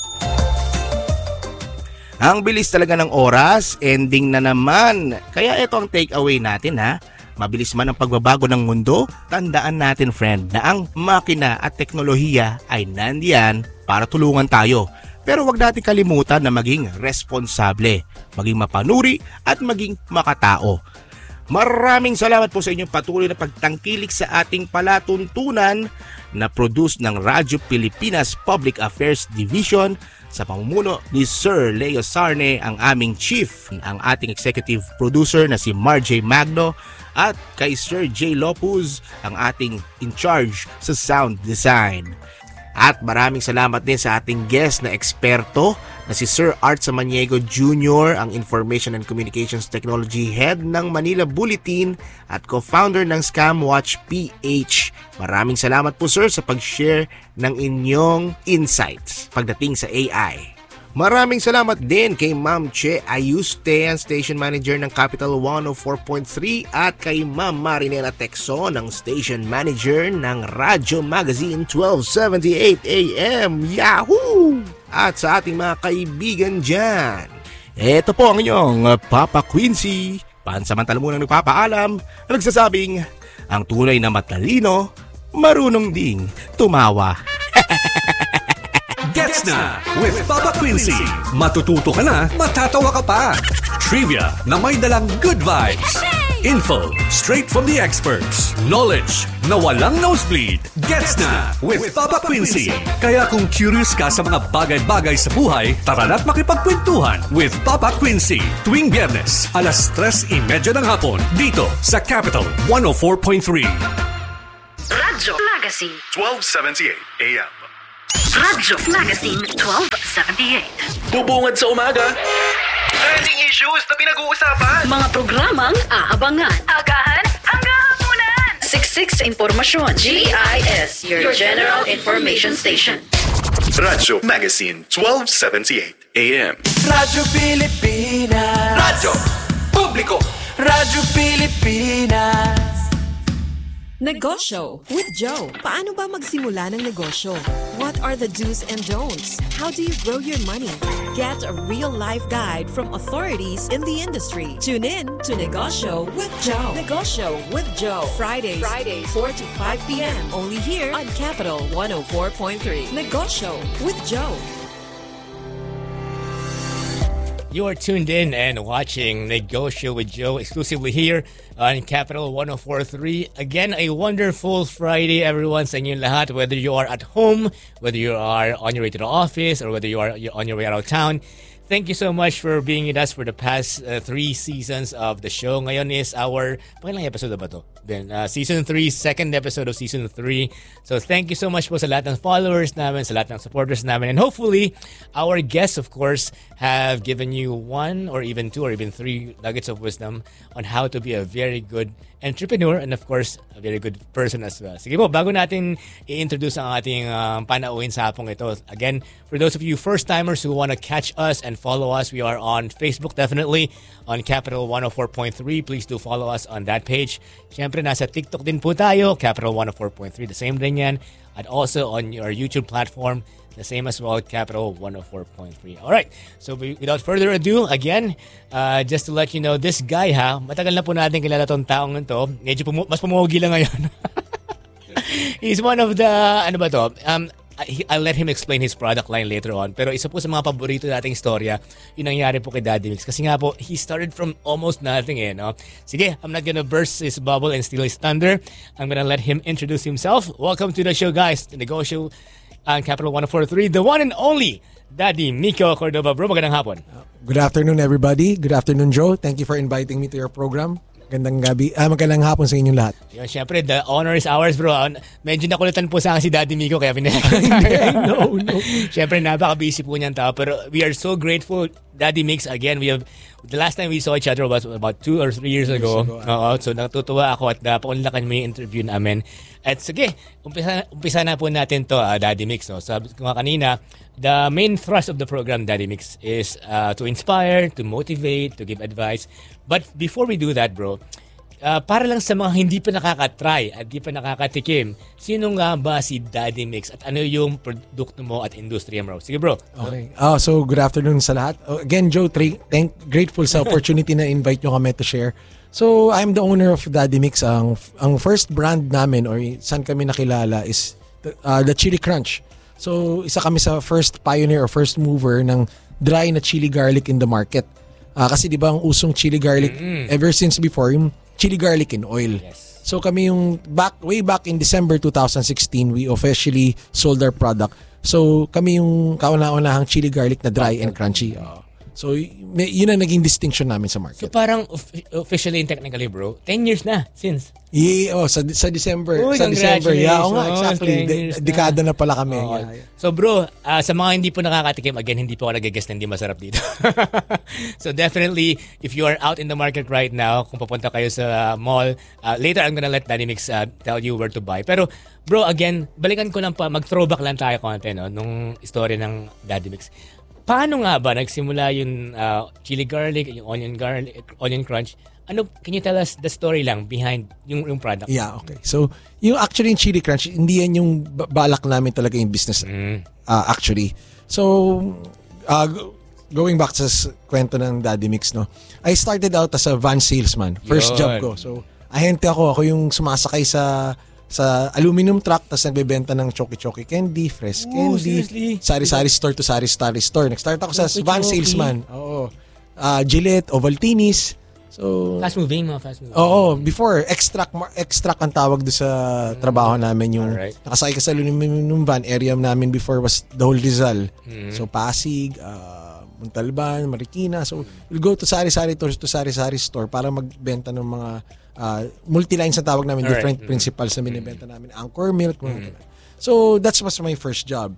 Ang bilis talaga ng oras, ending na naman. Kaya ito ang takeaway natin, ha. Mabilis man ang pagbabago ng mundo, tandaan natin, friend, na ang makina at teknolohiya ay nandiyan para tulungan tayo. Pero wag natin kalimutan na maging responsable, maging mapanuri at maging makatao. Maraming salamat po sa inyong patuloy na pagtangkilik sa ating palatuntunan na produce ng Radyo Pilipinas Public Affairs Division sa pamumuno ni Sir Leo Sarne, ang aming chief, ang ating executive producer na si Marjay Magno, at kay Sir J. Lopuz, ang ating in charge sa sound design. At maraming salamat din sa ating guest na eksperto na si Sir Art Samaniego Junior, ang Information and Communications Technology Head ng Manila Bulletin at co-founder ng Scamwatch P H. Maraming salamat po, sir, sa pag-share ng inyong insights pagdating sa A I. Maraming salamat din kay Ma'am Che Ayuste, ang station manager ng Capital one oh four point three, at kay Ma'am Marinela Texon, ang station manager ng Radyo Magazine twelve seventy-eight A M. Yahoo! At sa ating mga kaibigan dyan, eto po ang inyong Papa Quincy, pansamantala munang nagpapaalam, na nagsasabing, ang tunay na matalino, marunong ding tumawa. Gets na with Papa Quincy. Matututo ka na, matatawa ka pa. Trivia na may dalang good vibes. Info straight from the experts. Knowledge na walang nosebleed. Gets na with Papa Quincy. Kaya kung curious ka sa mga bagay-bagay sa buhay, tara na't makipagkwentuhan with Papa Quincy. Tuwing Biyernes, alas tres trenta ng hapon, dito sa Capital one oh four point three. Radyo Magazine twelve seventy-eight A M. Radyo Magazine twelve seventy-eight. Bubungad sa umaga. Trending issues na pinag-uusapan. Mga programang aabangan. Agahan hanggang hapunan. Siksik sa impormasyon. G I S, your, your General Information Station. Radyo Magazine twelve seventy-eight A M. Radyo Pilipinas. Radyo Publiko. Radyo Pilipinas. Negosyo with Joe. Paano ba magsimula ng negosyo? What are the do's and don'ts? How do you grow your money? Get a real-life guide from authorities in the industry. Tune in to Negosyo with Joe. Negosyo with Joe. Fridays, Fridays, four to five p.m. Only here on Capital one oh four point three. Negosyo with Joe. You are tuned in and watching Negosyo with Joe exclusively here on Capital one oh four point three. Again, a wonderful Friday, everyone, sa inyong lahat. Whether you are at home, whether you are on your way to the office, or whether you are on your way out of town, thank you so much for being with us for the past uh, three seasons of the show. Ngayon is our, pangilang episode na ba to? Then, uh, season three, second episode of season three. So, thank you so much po sa lahat ng followers namin, sa lahat ng supporters namin. And hopefully, our guests, of course, have given you one or even two or even three nuggets of wisdom on how to be a very good entrepreneur and, of course, a very good person as well. Sige po, bago natin i-introduce ang ating um, panauhin sa hapong ito. Again, for those of you first-timers who want to catch us and follow us, we are on Facebook, definitely, on Capital one oh four point three. Please do follow us on that page. Siyempre, nasa TikTok din po tayo, Capital one oh four point three. The same din yan. And also on your YouTube platform, the same as well, Capital one oh four point three. Alright, so without further ado, again, uh, just to let you know, this guy ha, matagal na po natin kilala tong taong ito. Medyo pumu- mas pumugi lang ngayon. He's one of the, ano ba to, um, I'll let him explain his product line later on. Pero isa po sa mga paborito nating istorya, yung nangyari po kay Daddy Mix. Kasi nga po, he started from almost nothing eh, no? Sige, I'm not gonna burst his bubble and steal his thunder. I'm gonna let him introduce himself. Welcome to the show, guys. The Negosyo on Capital one oh four point three, the one and only Daddy Miko Cordova. Bro, magandang hapon. Good afternoon, everybody. Good afternoon, Joe. Thank you for inviting me to your program. Magandang gabi, ah, magandang hapon sa inyong lahat. Yun, syempre, the honor is ours, bro. Medyo nakulitan po sa akin si Daddy Miko, kaya pinag- no, no. Syempre, napaka-busy po niyan tao. Pero we are so grateful, Daddy Mix. Again, we have, the last time we saw each other was about two or three years ago. Years ago Oo, so natutuwa ako at napakunlakan mo yung interview namin. At sige, umpisa, umpisa na po natin to, uh, Daddy Mix. No? Sabi ko nga kanina, the main thrust of the program, Daddy Mix, is uh, to inspire, to motivate, to give advice. But before we do that, bro, uh, para lang sa mga hindi pa nakaka-try at hindi pa nakakatikim, sino nga ba si Daddy Mix at ano yung produkto mo at industriya mo? Sige, bro. Okay. Oh, so good afternoon sa lahat. Oh, again, Joe, tra- thank, grateful sa opportunity na invite nyo kami to share. So, I'm the owner of Daddy Mix. Ang, ang first brand namin or saan kami nakilala is the, uh, the Chili Crunch. So, isa kami sa first pioneer or first mover ng dry na chili garlic in the market. Uh, kasi di ba ang usong chili garlic mm-hmm. ever since before, yung chili garlic in oil. Yes. So kami yung back way back in December twenty sixteen, we officially sold our product. So kami yung kauna-unahang chili garlic na dry and crunchy. Uh, so may, yun ang naging distinction namin sa market. So parang of- officially and technically, bro, ten years na since. Yeah, oh, sa sa December, Uy, sa December. Yeah, oh, nga, exactly. De- dekada na pala kami. Oh, yeah, yeah. So bro, uh, sa mga hindi po nakakatikim, again, hindi po ako nag-guess na hindi masarap dito. So definitely, if you are out in the market right now, kung papunta kayo sa mall, uh, later I'm gonna let Daddy Mix uh, tell you where to buy. Pero bro, again, balikan ko lang pa, mag-throwback lang tayo konti, no, nung istorya ng Daddy Mix. paano nga ba nagsimula yung uh, chili garlic, yung onion garlic, onion crunch? Ano, can you tell us the story lang behind yung, yung product? Yeah, okay. So, yung actually yung chili crunch, hindi yan yung balak namin talaga yung business. Mm. Uh, actually. So, uh, going back sa kwento ng Daddy Mix, no? I started out as a van salesman. First Yun. job ko. So, ahente ako. Ako yung sumasakay sa sa aluminum truck, tapos nagbebenta ng choki-choki candy, fresh Ooh, candy, seriously? sari-sari store to sari-sari store. Nag-start ako sa van salesman. Oo. Uh, Gillette, Ovaltinis. So, fast moving, mga fast moving. Oo, before, extract extract ang tawag do sa mm. trabaho namin. Yung Alright. nakasakay ka sa aluminum van, area namin before was the whole Rizal. Mm. So, Pasig, uh, Montalban, Marikina. So, we'll go to sari-sari to, to sari-sari store para magbenta ng mga uh, multi-lines na tawag namin, Alright. different mm. principles na binibenta namin. Anchor milk, mga mm. So, that was my first job.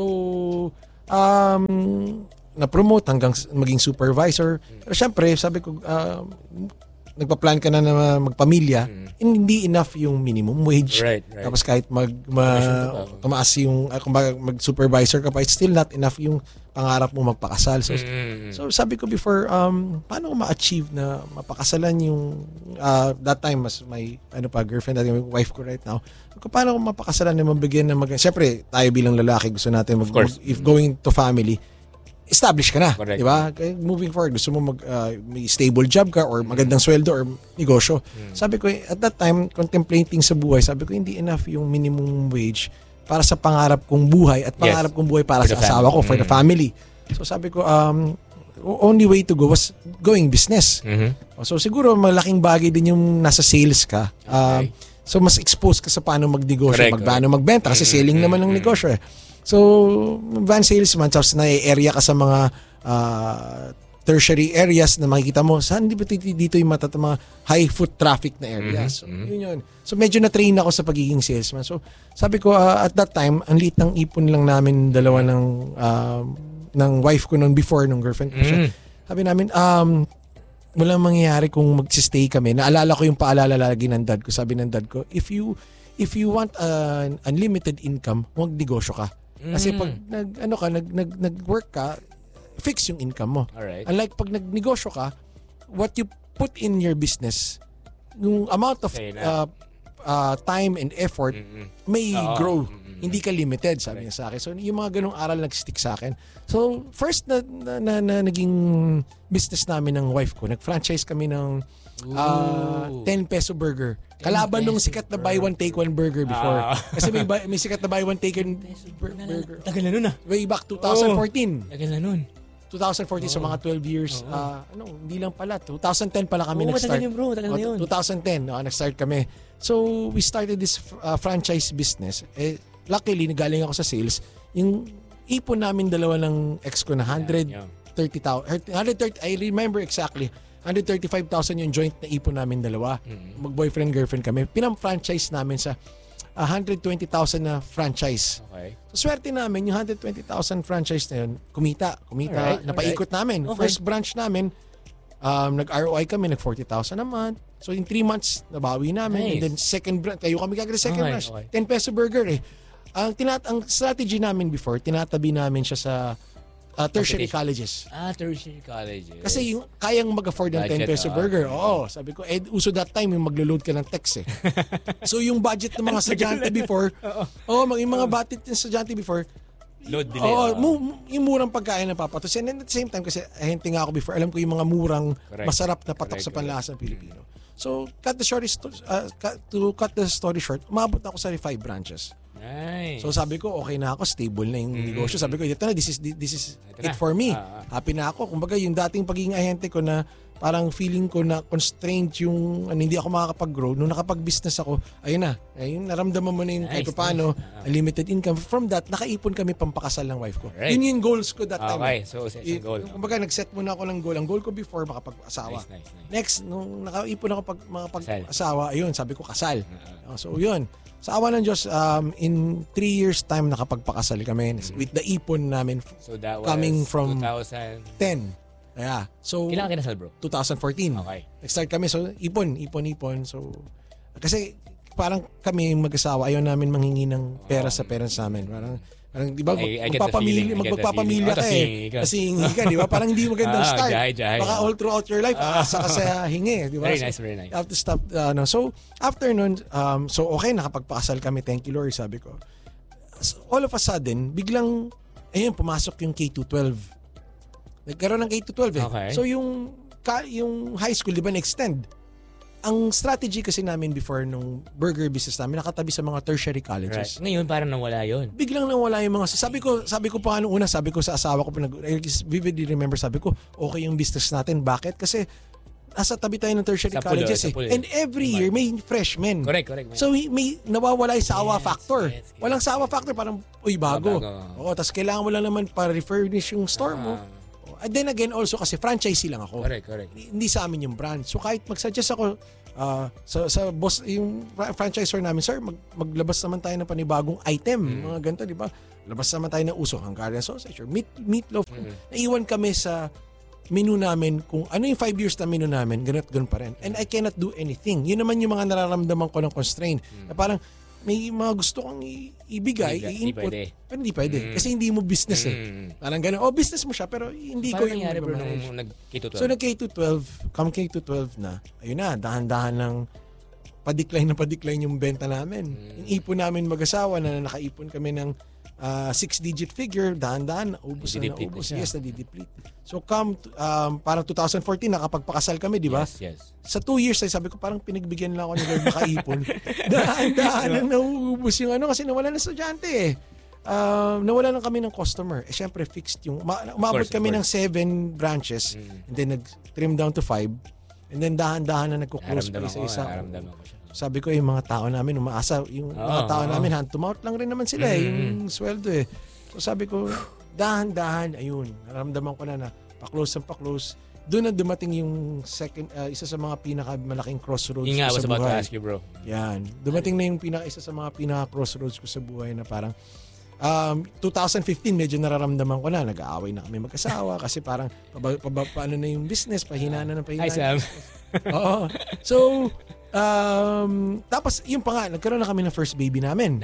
So, um, na-promote hanggang maging supervisor. Pero syempre, sabi ko, uh, nagpa-plan ka na na magpamilya, mm. hindi enough yung minimum wage. Right, right. Tapos kahit mag, ma, tumaas yung, uh, kung mag-supervisor ka pa, it's still not enough yung pangarap mo magpakasal. So, mm. so sabi ko before, um, paano ko ma-achieve na mapakasalan yung, uh, that time, mas my ano pa, girlfriend, my wife ko right now, so, paano ko mapakasalan na mabigyan na mag- syempre, tayo bilang lalaki, gusto natin, mag, mag, if going to family, establish ka na, di ba? Moving forward, gusto mo mag uh, may stable job ka or magandang sweldo or negosyo. Mm. Sabi ko, at that time, contemplating sa buhay, sabi ko, hindi enough yung minimum wage para sa pangarap kong buhay at pangarap yes. kong buhay para for sa asawa ko, for mm. the family. So sabi ko, um, only way to go was going business. Mm-hmm. So siguro, malaking bagay din yung nasa sales ka. Okay. Um, so mas exposed ka sa paano magnegosyo, mag, paano magbenta, kasi selling mm-hmm. naman ng negosyo eh. So, van salesman, tapos na-area ka sa mga uh, tertiary areas na makikita mo, saan di ba dito yung mata, mga high foot traffic na areas? So, yun yun. So, medyo na-train ako sa pagiging salesman. So, sabi ko, uh, at that time, ang liit ng ipon lang namin, dalawa ng, uh, ng wife ko noon before, nung girlfriend ko siya. Sabi namin, um, walang mangyayari kung magsistay kami. Naalala ko yung paalala lagi ng dad ko. Sabi ng dad ko, if you, if you want uh, unlimited income, huwag negosyo ka. Kasi pag nag ano ka nag nag nag-work ka, fix yung income mo. Alright. Unlike pag nagnegosyo ka, what you put in your business, yung amount of uh, uh, time and effort mm-hmm. may oh. grow. Mm-hmm. Hindi ka limited, sabi niya sa akin. So yung mga ganung aral nag-stick sa akin. So first na, na, na, na naging business namin ng wife ko, nag-franchise kami ng uh, ten peso burger. Kalaban nung sikat na buy one take one burger before. Ah. Kasi may, may sikat na buy one take one burger. Tagal na nun ah. Way back twenty fourteen. Oh, tagal na nun. twenty fourteen, oh. So mga twelve years. Oh. Uh, ano, hindi lang pala. twenty ten pala kami oh, nag-start. Tagal yun bro, tagal na yun. twenty ten, no, nag-start kami. So we started this uh, franchise business. Eh, luckily, nagaling ako sa sales. Yung ipon namin dalawa ng ex ko na one hundred thirty thousand. one hundred thirty, I remember exactly. one hundred thirty-five thousand yung joint na ipon namin dalawa. Mm-hmm. Mag-boyfriend, girlfriend kami. Pinam-franchise namin sa one hundred twenty thousand na franchise. Okay. So, swerte namin, yung one hundred twenty thousand franchise na yun, kumita. Kumita, alright, napaikot alright. namin. Okay. First branch namin, um, nag-R O I kami, nag-forty thousand a month. So, in three months, nabawi namin. Nice. And then, second branch, tayo kami gagawin second okay, branch. Okay. ten peso burger eh. Ang, tinat ang strategy namin before, tinatabi namin siya sa Uh, tertiary colleges. Ah, tertiary colleges. Kasi yung kayang mag-afford ng ten peso burger. Oo, sabi ko, eh, uso that time yung maglo-load ka ng text eh. So yung budget ng mga estudyante before, oh, yung mga budget ng estudyante before, load delay. Oo, mu- yung murang pagkain na papatos. And at the same time, kasi ahente nga ako before, alam ko yung mga murang, correct. Masarap na patok correct, sa panlasa ng Pilipino. So, cut the story, uh, cut, to cut the story short, umabot ako sa five branches. Nice. So sabi ko, okay na ako, stable na yung mm-hmm. negosyo. Sabi ko, ito na, this is this is it for me. Ah, ah. Happy na ako. Kumbaga, yung dating pagiging ahente ko na parang feeling ko na constrained yung ano, hindi ako makakapag-grow. Nung nakapag-business ako, ayun na. Ayun, naramdaman mo na yung nice, kahit paano, nice. uh, limited income. From that, nakaipon kami pampakasal ng wife ko. Right. Yun yung goals ko that time. Okay, so set yung goal. Kumbaga, nag-set muna ako ng goal. Ang goal ko before, makapag-asawa. Nice, nice, nice. Next, nung nakaipon ako pag makapag-asawa, ayun, sabi ko, kasal. Uh-huh. So, yun. Sa awa ng Diyos, um, in three years time, nakapagpakasal kami mm-hmm. with the ipon namin so that was coming from twenty ten. Yeah. So, kailan kinasal, bro? twenty fourteen. Okay. Nag-start kami. So, ipon, ipon, ipon. So, kasi parang kami mag-asawa, ayaw namin manghingi ng pera oh. sa parents namin. Parang Parang, di ba, mag, I- I get the feeling, magpapamilya, I get the magpapamilya feeling. ka Oh, eh. tas hingi ka. Kasi hingi ka, di ba? Parang hindi magandang Ah, start. jahay, jahay. Baka all throughout your life, aasa ka sa hingi, di ba? Very So, nice, very nice. you have to stop, ano. So, after nun, um, so okay, nakapagpakasal kami, thank you Lord, sabi ko. So, all of a sudden, biglang, ayun, pumasok yung K two twelve. Nagkaroon ng K two twelve eh. Okay. So, yung, ka, yung high school, di ba, na-extend. Ang strategy kasi namin before nung burger business namin, nakatabi sa mga tertiary colleges. Right. Ngayon, parang nawala yun. Biglang nawala yung mga, sabi ko, sabi ko pa nung una, sabi ko sa asawa ko, pinag, I vividly remember, sabi ko, okay yung business natin. Bakit? Kasi, nasa tabi tayo ng tertiary Sa pulo, colleges sa eh. pulo. And every year, may freshmen. Correct, correct. So, may nawawala yung sawa Yes, factor. yes, yes. Walang sawa factor, parang, uy, bago. Bago. Oo, tas kailangan mo lang naman para refurnish yung store mo. Ah. And then again, also kasi franchisee lang ako. Correct, correct. Hindi sa amin yung brand. So kahit mag-suggest ako uh, sa, sa boss, yung franchisor namin, sir, mag, maglabas naman tayo ng panibagong item. Mm. Mga ganito, di ba? Labas naman tayo ng uso, Hungarian sausage or meat, meatloaf. Mm. Naiwan kami sa menu namin kung ano yung five years na menu namin, ganun at ganun pa rin. And I cannot do anything. Yun naman yung mga nararamdaman ko ng constraint. Mm. Na parang, may mga gusto kong i- ibigay, Hindi- hindi i-input. pwede. Pero hindi pwede. Mm. Kasi hindi mo business eh. Mm. Parang gano'n. Oh, business mo siya, pero hindi ko Paano yung nangyari bro mag-manage. nung nag-K two twelve? So nag-K two twelve, come K two twelve na, ayun na, dahan-dahan lang pa-decline na pa-decline yung benta namin. Mm. Yung ipon namin mag-asawa na nakaipon kami ng uh, six-digit figure, dahan-dahan, naubos na Nadideplete naubos. na siya. Yes, nadideplete. So come, to, um, parang twenty fourteen, nakapagpakasal kami, di ba? Yes, yes. Sa two years, ay sabi ko, parang pinagbigyan lang ako ni Lord makaipon. Dahan-dahan na nauubos yung ano, kasi nawala na estudyante eh. Um, nawala lang kami ng customer. Eh, syempre, fixed yung, ma- umabot course, of kami ng course. seven branches, Mm. and then nag-trim down to five, and then dahan-dahan na nagko-close pa Naramdaman ko, isa-isa. naramdaman ko siya. Sabi ko, yung mga tao namin, umaasa, yung Oo, mga tao oo. namin, hand to mouth lang rin naman sila, eh, Mm. yung sweldo eh. So sabi ko, dahan-dahan, ayun, naramdaman ko na na, pa-close ang pa-close. Doon na dumating yung second, uh, isa sa mga pinakamalaking crossroads Yun nga, I ko was sa about to buhay. ask you, bro. Yan. Dumating na yung pinaka, isa sa mga pinaka-crossroads ko sa buhay na parang, um, twenty fifteen, medyo nararamdaman ko na, nag-aaway na kami mag-asawa kasi parang, paba, paba, paano na yung business, pahina na ng pahina. Hi, Sam. Oo. So, um, tapos, yung pa nga, nagkaroon na kami ng first baby namin.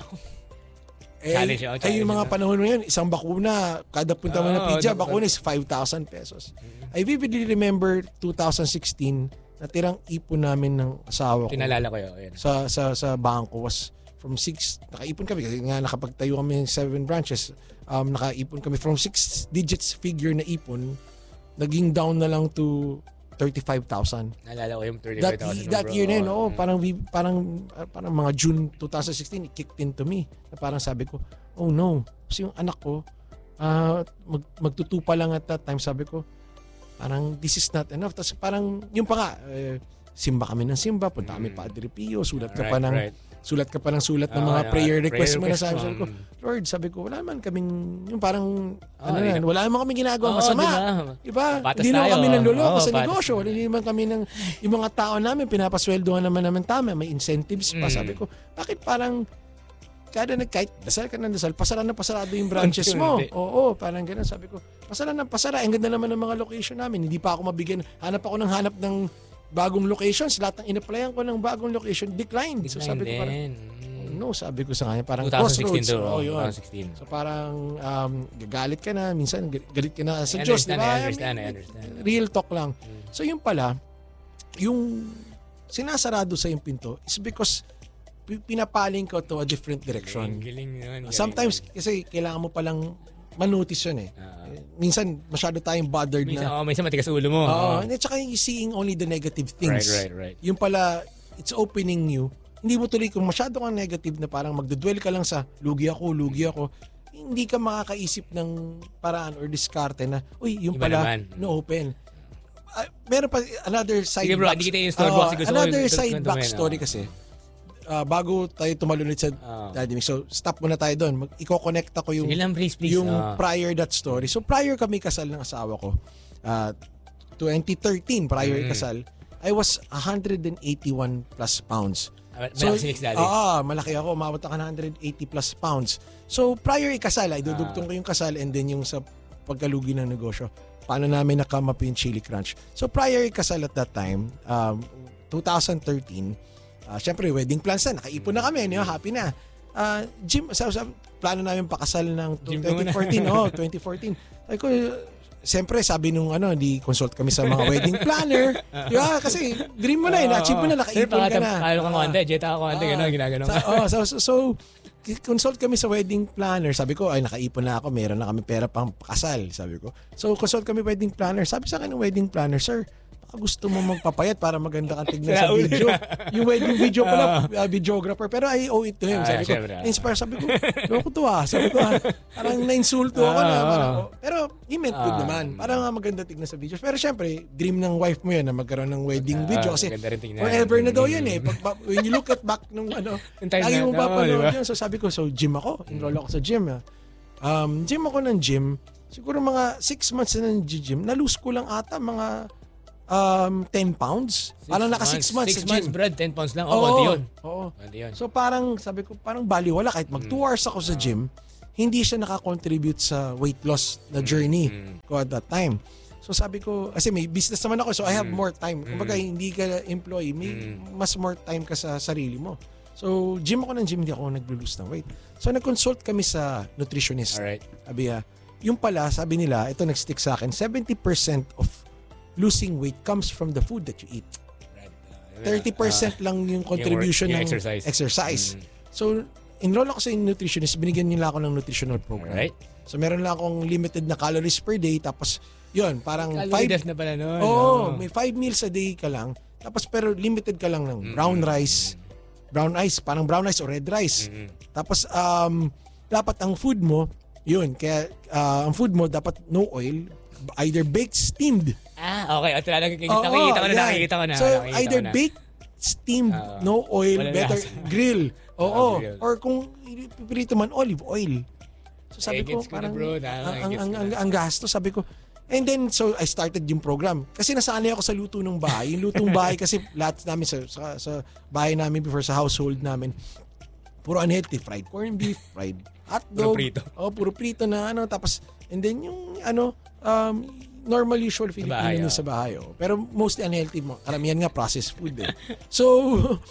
Eh, Challenge yun, ay, challenge yung mga yun. panahon na yun, isang bakuna, kada punta mo Oo, ng pizza, dapat- bakuna is five thousand pesos. I vividly remember twenty sixteen, natirang ipon namin ng asawa ko. Tinalala ko yun. Ayan. Sa, sa, sa bangko was from six, nakaipon kami kasi nga nakapagtayo kami ng seven branches. Um, nakaipon kami from six digits figure na ipon, naging down na lang to thirty-five thousand. Nalala ko yung That, thirty-five thousand. that bro. year na yun, Oo. oh, parang, we, parang, uh, parang mga June twenty sixteen, it kicked into me. Na parang sabi ko, oh no. Kasi yung anak ko, uh, mag, magtutupa lang at that time, sabi ko, parang this is not enough. Tapos parang, yung pa nga, eh, simba kami ng simba, punta kami Mm. Padre Pio, sulat ka Right, pa ng, right. sulat ka pa ng sulat ng Oo, mga na- prayer prayer request mo na request sabi, mo. sabi ko, Lord, sabi ko, wala man kaming, yung parang, Oo, ano eh. na, wala naman kaming ginagawa Oo, masama. diba? Diba? Patas Hindi naman tayo. kami nanluloko Oo, sa patas negosyo. tayo. Hindi naman kami ng, yung mga tao namin, pinapasweldohan naman namin tama. May incentives pa. Mm. Sabi ko, bakit parang, kada nag, kahit dasal ka ng dasal, pasara na pasarado yung branches mo. Unti-unti. Oo, parang gano'n. Sabi ko, pasara na pasara. Ang ganda naman ng mga location namin. Hindi pa ako mabigyan. Hanap ako ng hanap ng bagong locations. Lahat ng in-applyan ko ng bagong location, declined. So sabi ko parang, Decline. no, sabi ko sa kanya, parang twenty sixteen crossroads. to, Oo, oh, yun. twenty sixteen. So parang um, gagalit ka na, minsan gal- galit ka na sa I Diyos, di understand, ba? I understand, I mean, understand. Real talk lang. So yung pala, yung sinasarado sa yung pinto is because pi- pinapaling ko to a different direction. Galing yun. galing Sometimes yun. kasi kailangan mo palang manotice yun eh. Ah. Eh, minsan masyado tayong bothered Minsan, na. oh, minsan matigas ulo mo. Oo, Oo. and tsaka yung seeing only the negative things. Right, right, right. Yung pala, it's opening you. Hindi mo tuloy, kung masyado kang negative na parang magdudwell ka lang sa lugi ako, lugi ako, hindi ka makakaisip ng paraan or diskarte na, uy, yung Iba pala, naman. no open. Ah, meron pa another side Sige bro, back- hindi kita yung store Oo, box. Gusto ko another yung- side yung- back yung- story ah. kasi. Ah, bago tayo tumalunod sa Ah. Daddy Mix. So, stop muna tayo doon. Mag, i-connect ako yung, Sige lang, please, please. yung Ah. prior that story. So, prior kami kasal ng asawa ko, ah, twenty thirteen, prior Mm. kasal, I was one hundred eighty-one plus pounds. Ah, malaki si Nix Daddy. Ah, malaki ako. Umabot ako ng one hundred eighty plus pounds. So, prior ikasal, ay Ah. dudugtong ko yung kasal and then yung sa pagkalugi ng negosyo. Paano namin nakama up yung Chili Crunch. So, prior ikasal at that time, um, twenty thirteen, uh, syempre, wedding plans na. Nakaipon na kami. Ano, happy na. ah, gym, sa, sa, plano namin pakasal ng Gym twenty fourteen. Oh, twenty fourteen. Sabi ko, siyempre, sabi nung ano, di consult kami sa mga wedding planner. Di ba? Kasi dream mo na, eh, na-achieve mo na, nakaipon ka na. Kaya ka konti, jeta ka konti, gano'n, ginagano ka. Oh, so, so, so, consult kami sa wedding planner. Sabi ko, ay, nakaipon na ako, meron na kami pera pang pakasal. Sabi ko. So, consult kami wedding planner. Sabi sa akin ng wedding planner, sir, gusto mo magpapayat para maganda kang tignan sa video. Yung wedding video pala, uh, videographer. Pero I owe it to him. Sabi ko, inspire. Sabi ko, loko to ah. Sabi ko, ah, parang na-insulto ako na. Parang, pero he meant good naman. Parang maganda tignan sa videos. Pero syempre, dream ng wife mo yun na magkaroon ng wedding video. Kasi forever na daw yan eh. Pag, when you look at back nung ano, lagi mo papanood yun. So sabi ko, so gym ako. Enroll ako sa gym. Um, gym ako ng gym. Siguro mga six months na ng gym. Na-lose ko lang ata mga Um, ten pounds. Six parang naka six months six sa months, gym. Brad, ten pounds lang. Oo, oh, konti yun. Oo. Konti yun. So parang, sabi ko, parang baliwala. Kahit mag two hours ako sa gym, hindi siya nakakontribute sa weight loss na journey mm. ko at that time. So sabi ko, kasi may business naman ako, so I have mm. more time. Kumbaga, hindi ka employee, may mm. mas more time ka sa sarili mo. So, gym ako ng gym, hindi ako nag-lose ng weight. So, nag-consult kami sa nutritionist. Alright. Sabi niya, yung pala, sabi nila, ito nag-stick sa akin, seventy percent of losing weight comes from the food that you eat. thirty percent uh, lang yung contribution yung work, yung ng exercise. exercise. Mm. So, enroll ako sa nutritionist, binigyan nila ako ng nutritional program. Right. So, meron lang akong limited na calories per day, tapos, yun, parang calorie five... na pala nun. Oo, oh, no? may five meals a day ka lang, tapos pero limited ka lang ng brown mm-hmm. rice, brown rice, parang brown rice o red rice. Mm-hmm. Tapos, um, dapat ang food mo, yun, kaya uh, ang food mo dapat no oil, either baked, steamed. Ah, okay. At nakikita, oh, nakikita ko na, yeah. nakikita ko na. So, either baked, steamed, uh, no oil, better lasa. Grill. Oo. Oh, or kung pipirito man, olive oil. So, sabi ko, parang, bro, na, ang, ang, ang, ang gasto, sabi ko. And then, so, I started yung program. Kasi nasanay ako sa luto ng bahay. Yung lutong bahay, kasi lahat namin sa, sa, sa bahay namin before, sa household namin, puro unhealthy. Fried corned beef, fried hotdog. Puro prito. Oh, puro prito na ano. Tapos, and then yung, ano, um, normal usual Filipino sa bahay. Oh. Pero mostly unhealthy mo. Karamihan nga processed food eh. So,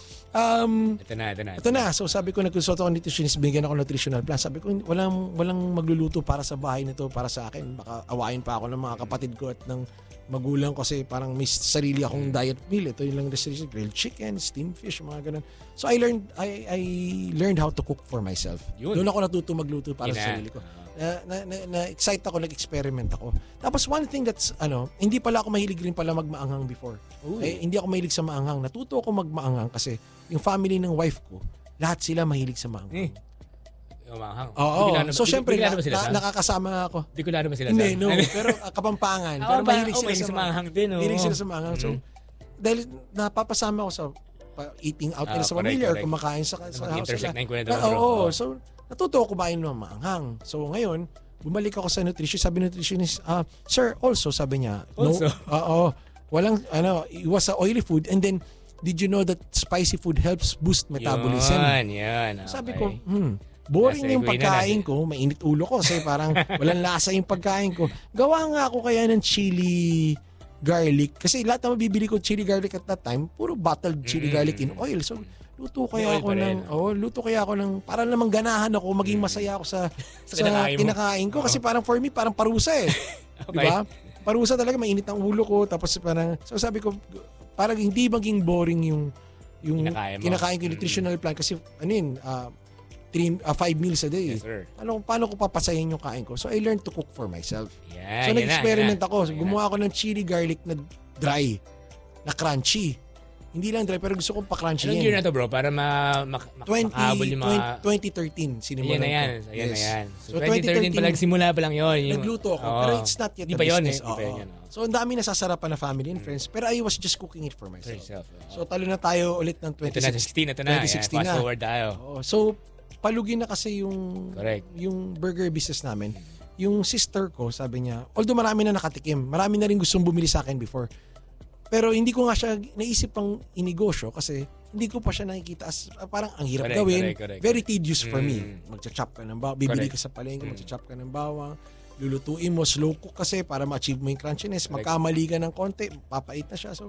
um, ito na, ito na. Ito na. So sabi ko, nag-consult ako nutritionist, bigyan ako nutritional plan. Sabi ko, walang, walang magluluto para sa bahay nito, para sa akin. Baka awayin pa ako ng mga kapatid ko at ng magulang kasi parang may sarili akong diet meal. Ito yung lang restriction, grilled chicken, steamed fish, mga ganun. So I learned I I learned how to cook for myself. Yun. Doon ako natuto magluto para Ina. sa sarili ko. Na, na, na, na excite ako, nag-experiment ako. Tapos one thing that's ano, hindi pala ako mahilig rin pala magmaanghang before. Eh, hindi ako mahilig sa maanghang. Natuto ako magmaanghang kasi yung family ng wife ko, lahat sila mahilig sa maanghang. Eh. Umanghang. Oo. So, syempre, na, na, nakakasama ako. Di ko na ba sila? Hindi, no. Pero Kapampangan. Pero oh, mahilig oh, sila sa maanghang din. Oh. Mahilig sila sa maanghang. So, mm-hmm. dahil napapasama ako sa eating out nila uh, sa pamilya or kumakain sa, sa house. Intersect na yung kwento. Oo. So, natuto ako kumain ng maanghang. So, ngayon, bumalik ako sa nutrition. Sabi nutritionist, uh, sir, also, sabi niya, also? no, oo. Walang, ano, iwas sa oily food. And then, did you know that spicy food helps boost metabolism? Yan, yan. Okay. Sabi ko, hmm, boring yung pagkain ko, mainit ulo ko kasi parang walang lasa yung pagkain ko. Gawa nga ako kaya ng chili garlic. Kasi lahat na mabibili ko chili garlic at that time, puro bottled chili mm. garlic in oil. So, luto kaya ako ng, oh, luto kaya ako ng, para namang ganahan ako, maging masaya ako sa, sa, sa kinakain, kinakain ko. Kasi parang for me, parang parusa eh. Okay. Diba? Parusa talaga, mainit ang ulo ko. Tapos parang, so sabi ko, parang hindi maging boring yung, yung kinakain, kinakain ko, nutritional plan. Kasi, ano yun, uh, Three, uh, five meals a day. Yes, sir. Ano, paano ko papasahin yung kain ko? So, I learned to cook for myself. Yeah, so, nag-experiment na, ako. So, gumawa ako ng chili garlic na dry, na crunchy. Hindi lang dry, pero gusto kong pa-crunchy yan. Anong yan. year na to, bro? Para ma- ma- makahabol yung mga... twenty thirteen, sinimulan ko. Ayan na yan. Ayan yes. na yan. So, so twenty thirteen pa lang, simula pa lang yun. Yung... Nagluto ako, oh. pero it's not yet Di a pa yun, business. eh. Di pa yun, oh. So, ang dami nasasarapan na family and friends, pero I was just cooking it for myself. For yourself, oh. So, talo na tayo ulit ng twenty sixteen. Ito na, sixteen. Ito na. Fast forward tayo. Oh, so, palugin na kasi yung Correct. yung burger business namin. Yung sister ko, sabi niya, although marami na nakatikim, marami na rin gustong bumili sa akin before. Pero hindi ko nga siya naisip pang inegosyo kasi hindi ko pa siya nakikita as uh, parang ang hirap correct, gawin. Correct, correct, very tedious for mm. me. Magcha-chop ka ng bawang, bibili correct. ka sa palengke, mm. magcha-chop ka ng bawang, lulutuin mo, slow cook kasi para ma-achieve mo yung crunchiness. Correct. Magkamali ka ng konti, papait na siya. So,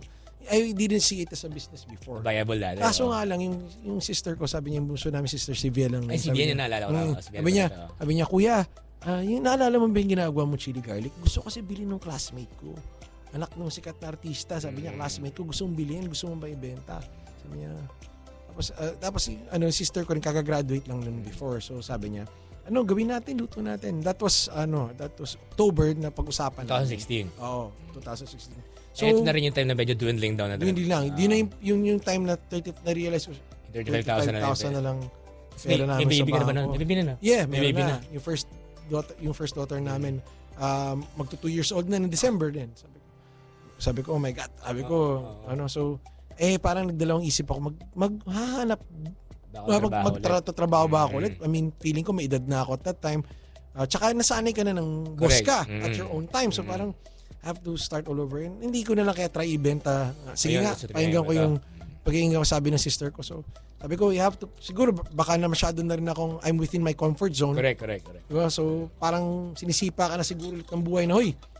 I didn't see it as a business before. Viable na. Kaso nga lang, yung, yung sister ko, sabi niya, yung bunso namin, Sister Sylvia lang. Ay, si Bien yung naalala ko. Mm, na. sabi niya, sabi niya, kuya, uh, yung naalala mo ba yung ginagawa mo chili garlic? Gusto kasi bilhin ng classmate ko. Anak ng sikat na artista. Sabi niya, classmate ko, gusto mong bilhin, gusto mong ba ibenta? Sabi niya, tapos, uh, tapos ano, sister ko rin, kakagraduate lang nun before. So sabi niya, ano, gawin natin, luto natin. That was, ano, that was October na pag-usapan. twenty sixteen. Oo, twenty sixteen. So, ito na rin yung time na medyo dwindling down na. Dwindling lang. Hindi uh, na yung, yung, yung time na thirty, na-realize ko, thirty-five thousand na lang pera namin sa baby na ba? May baby na na? Yeah, may baby na. Yung first daughter, yung first daughter namin, um, magto two years old na in December din. Sabi ko, sabi ko, oh my God. Sabi ko, oh, oh, oh. ano, so, eh, parang nagdalawang isip ako, mag, maghahanap, mag, magtrabaho ba ako ulit? I mean, feeling ko may edad na ako at that time. Uh, tsaka nasanay ka na ng boss ka mm-hmm. at your own time. So, mm-hmm. parang, have to start all over. And hindi ko na lang kaya try ibenta. Sige Ayun, nga, pakinggan ko yung pakinggan ko sabi ng sister ko. So, sabi ko, you have to, siguro baka na masyado na rin akong I'm within my comfort zone. Correct, correct, correct. Diba? So, parang sinisipa ka na siguro ng buhay na, hoy,